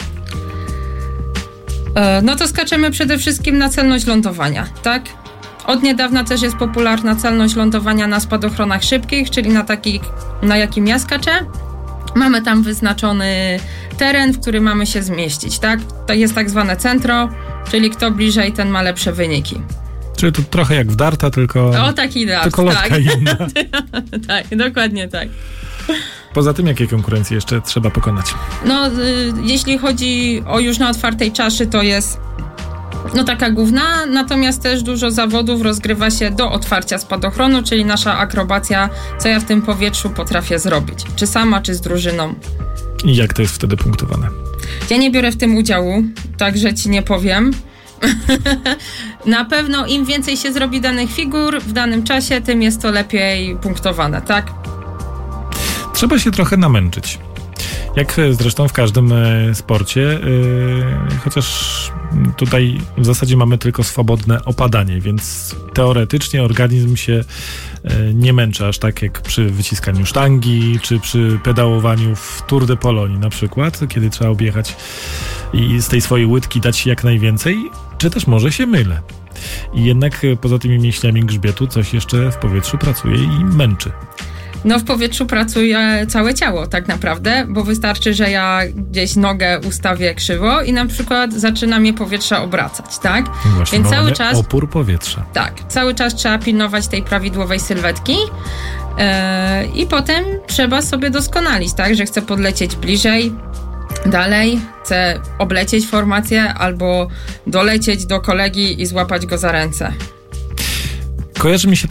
No to skaczemy przede wszystkim na celność lądowania, tak? Od niedawna też jest popularna celność lądowania na spadochronach szybkich, czyli na jakim ja skaczę. Mamy tam wyznaczony teren, w którym mamy się zmieścić, tak? To jest tak zwane centro, czyli kto bliżej, ten ma lepsze wyniki. Czyli to trochę jak w darta, tylko... O, taki dart, tylko lotka tak. inna. Tak, dokładnie tak. Poza tym, jakie konkurencje jeszcze trzeba pokonać? No, jeśli chodzi o już na otwartej czaszy, to jest taka główna, natomiast też dużo zawodów rozgrywa się do otwarcia spadochronu, czyli nasza akrobacja, co ja w tym powietrzu potrafię zrobić. Czy sama, czy z drużyną. I jak to jest wtedy punktowane? Ja nie biorę w tym udziału, także ci nie powiem. Na pewno im więcej się zrobi danych figur w danym czasie, tym jest to lepiej punktowane, tak? Trzeba się trochę namęczyć. Jak zresztą w każdym sporcie, chociaż tutaj w zasadzie mamy tylko swobodne opadanie, więc teoretycznie organizm się nie męczy aż tak jak przy wyciskaniu sztangi, czy przy pedałowaniu w Tour de Pologne na przykład, kiedy trzeba objechać i z tej swojej łydki dać jak najwięcej, czy też może się mylę. I jednak poza tymi mięśniami grzbietu coś jeszcze w powietrzu pracuje i męczy. No w powietrzu pracuje całe ciało tak naprawdę, bo wystarczy, że ja gdzieś nogę ustawię krzywo i na przykład zaczyna mnie powietrze obracać, tak? Właśnie, więc cały czas opór powietrza. Tak, cały czas trzeba pilnować tej prawidłowej sylwetki i potem trzeba sobie doskonalić, tak? Że chcę podlecieć bliżej, dalej, chcę oblecieć formację albo dolecieć do kolegi i złapać go za ręce. Kojarzy mi się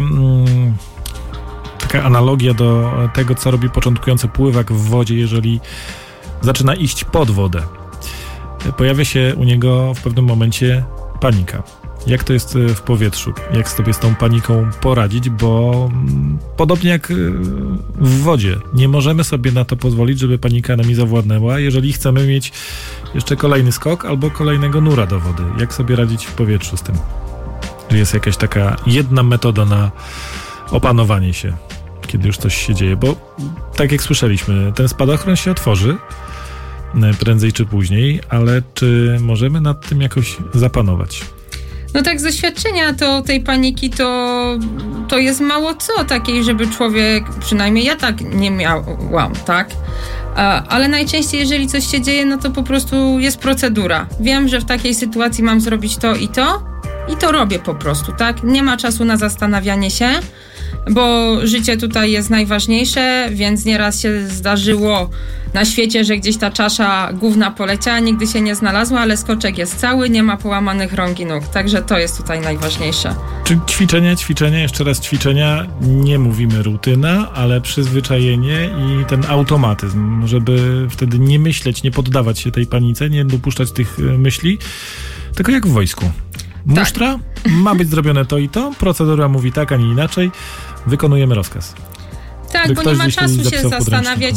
taka analogia do tego, co robi początkujący pływak w wodzie, jeżeli zaczyna iść pod wodę. Pojawia się u niego w pewnym momencie panika. Jak to jest w powietrzu? Jak sobie z tą paniką poradzić? Bo podobnie jak w wodzie, nie możemy sobie na to pozwolić, żeby panika nami zawładnęła, jeżeli chcemy mieć jeszcze kolejny skok albo kolejnego nura do wody. Jak sobie radzić w powietrzu z tym? Czy jest jakaś taka jedna metoda na opanowanie się, kiedy już coś się dzieje? Bo tak jak słyszeliśmy, ten spadochron się otworzy prędzej czy później, ale czy możemy nad tym jakoś zapanować? No tak, z doświadczenia to tej paniki to jest mało co takiej, żeby człowiek, przynajmniej ja tak nie miałam, tak? Ale najczęściej, jeżeli coś się dzieje, no to po prostu jest procedura. Wiem, że w takiej sytuacji mam zrobić to i to robię po prostu, tak? Nie ma czasu na zastanawianie się, bo życie tutaj jest najważniejsze, więc nieraz się zdarzyło na świecie, że gdzieś ta czasza główna poleciała, nigdy się nie znalazła, ale skoczek jest cały, nie ma połamanych rąk i nóg, także to jest tutaj najważniejsze. Czy ćwiczenia, jeszcze raz ćwiczenia, nie mówimy rutyna, ale przyzwyczajenie i ten automatyzm, żeby wtedy nie myśleć, nie poddawać się tej panice, nie dopuszczać tych myśli, tylko jak w wojsku. Musztra, ma być zrobione to i to, procedura mówi tak, a nie inaczej, wykonujemy rozkaz. Tak, bo nie ma czasu się zastanawiać,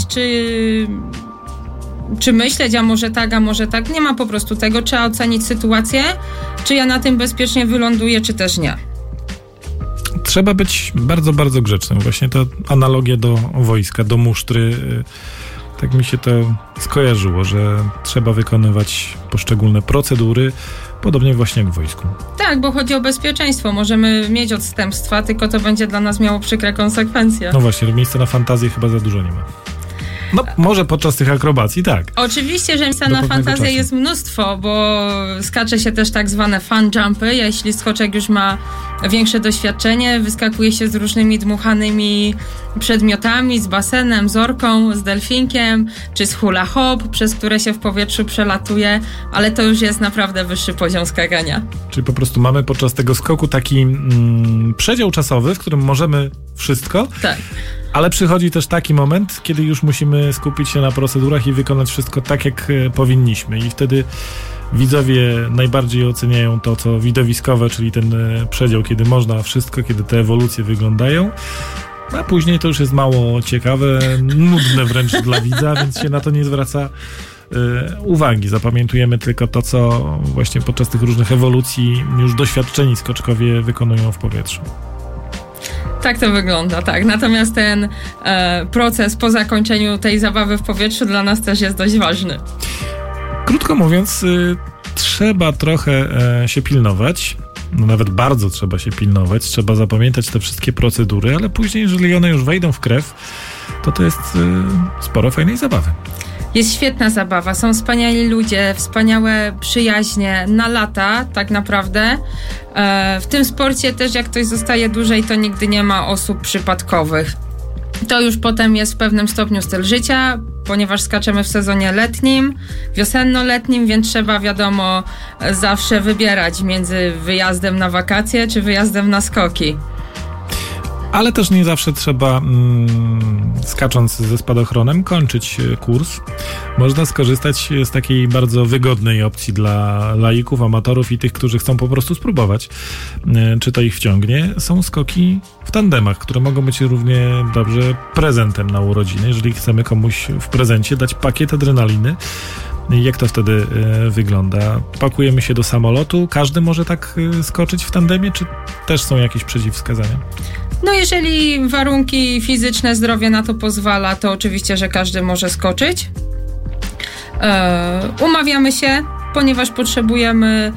czy myśleć, a może tak. Nie ma po prostu tego. Trzeba ocenić sytuację, czy ja na tym bezpiecznie wyląduję, czy też nie. Trzeba być bardzo, bardzo grzecznym. Właśnie to analogia do wojska, do musztry. Tak mi się to skojarzyło, że trzeba wykonywać poszczególne procedury, podobnie właśnie jak w wojsku. Tak, bo chodzi o bezpieczeństwo. Możemy mieć odstępstwa, tylko to będzie dla nas miało przykre konsekwencje. No właśnie, miejsca na fantazję chyba za dużo nie ma. No, może podczas tych akrobacji, tak. Oczywiście, że miejsca na fantazję jest mnóstwo, bo skacze się też tak zwane fun jumpy. Jeśli skoczek już ma większe doświadczenie, wyskakuje się z różnymi dmuchanymi przedmiotami, z basenem, z orką, z delfinkiem, czy z hula hop, przez które się w powietrzu przelatuje, ale to już jest naprawdę wyższy poziom skakania. Czyli po prostu mamy podczas tego skoku taki przedział czasowy, w którym możemy wszystko. Tak. Ale przychodzi też taki moment, kiedy już musimy skupić się na procedurach i wykonać wszystko tak, jak powinniśmy. I wtedy widzowie najbardziej oceniają to, co widowiskowe, czyli ten przedział, kiedy można wszystko, kiedy te ewolucje wyglądają. A później to już jest mało ciekawe, nudne wręcz dla widza, więc się na to nie zwraca uwagi. Zapamiętujemy tylko to, co właśnie podczas tych różnych ewolucji już doświadczeni skoczkowie wykonują w powietrzu. Tak to wygląda, tak. Natomiast ten proces po zakończeniu tej zabawy w powietrzu dla nas też jest dość ważny. Krótko mówiąc, trzeba trochę się pilnować. No nawet bardzo trzeba się pilnować. Trzeba zapamiętać te wszystkie procedury, ale później, jeżeli one już wejdą w krew, to jest sporo fajnej zabawy. Jest świetna zabawa, są wspaniali ludzie, wspaniałe przyjaźnie na lata tak naprawdę. W tym sporcie też jak ktoś zostaje dłużej, to nigdy nie ma osób przypadkowych. To już potem jest w pewnym stopniu styl życia, ponieważ skaczemy w sezonie letnim, wiosenno-letnim, więc trzeba, wiadomo, zawsze wybierać między wyjazdem na wakacje czy wyjazdem na skoki. Ale też nie zawsze trzeba, skacząc ze spadochronem, kończyć kurs. Można skorzystać z takiej bardzo wygodnej opcji dla laików, amatorów i tych, którzy chcą po prostu spróbować, czy to ich wciągnie. Są skoki w tandemach, które mogą być równie dobrze prezentem na urodziny. Jeżeli chcemy komuś w prezencie dać pakiet adrenaliny, jak to wtedy wygląda? Pakujemy się do samolotu, każdy może tak skoczyć w tandemie, czy też są jakieś przeciwwskazania? No jeżeli warunki fizyczne, zdrowie na to pozwala, to oczywiście, że każdy może skoczyć. Umawiamy się, ponieważ potrzebujemy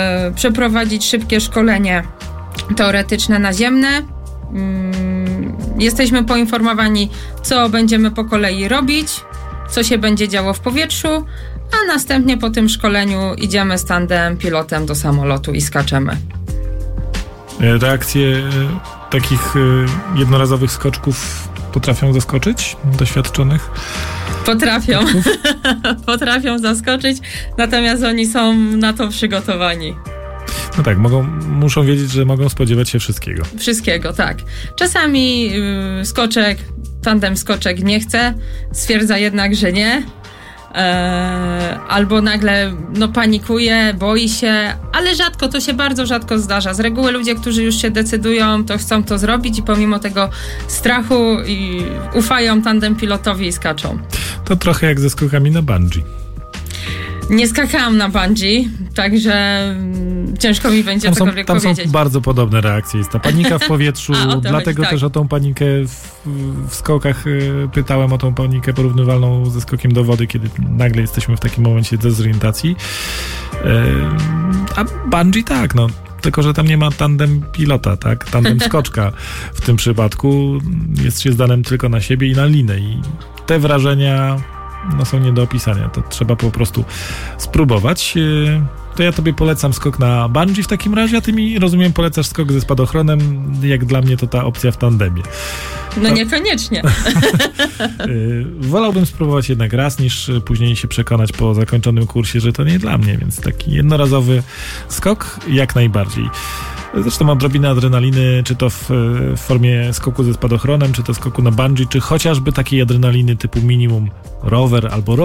przeprowadzić szybkie szkolenie teoretyczne naziemne. Jesteśmy poinformowani, co będziemy po kolei robić, co się będzie działo w powietrzu, a następnie po tym szkoleniu idziemy z tandem pilotem do samolotu i skaczemy. Reakcje takich jednorazowych skoczków potrafią zaskoczyć doświadczonych? Potrafią. Potrafią zaskoczyć, natomiast oni są na to przygotowani. No tak, muszą wiedzieć, że mogą spodziewać się wszystkiego. Wszystkiego, tak. Czasami tandem skoczek nie chce, stwierdza jednak, że nie. Albo nagle panikuje, boi się, ale to się bardzo rzadko zdarza. Z reguły ludzie, którzy już się decydują, to chcą to zrobić i pomimo tego strachu ufają tandem pilotowi i skaczą. To trochę jak ze skokami na bungee. Nie skakałam na bungee, także ciężko mi będzie cokolwiek powiedzieć. Tam są bardzo podobne reakcje. Jest ta panika w powietrzu, dlatego chodzi, tak. Też o tą panikę w skokach pytałem o tą panikę porównywalną ze skokiem do wody, kiedy nagle jesteśmy w takim momencie dezorientacji. A bungee tak, tylko że tam nie ma tandem pilota, tak? Tandem skoczka w tym przypadku jest się zdanym tylko na siebie i na linę i te wrażenia są nie do opisania. To trzeba po prostu spróbować. To ja tobie polecam skok na bungee w takim razie, a ty mi, rozumiem, polecasz skok ze spadochronem. Jak dla mnie to ta opcja w tandemie. Niekoniecznie. Wolałbym spróbować jednak raz, niż później się przekonać po zakończonym kursie, że to nie dla mnie, więc taki jednorazowy skok jak najbardziej. Zresztą odrobinę adrenaliny, czy to w formie skoku ze spadochronem, czy to skoku na bungee, czy chociażby takiej adrenaliny typu minimum rower albo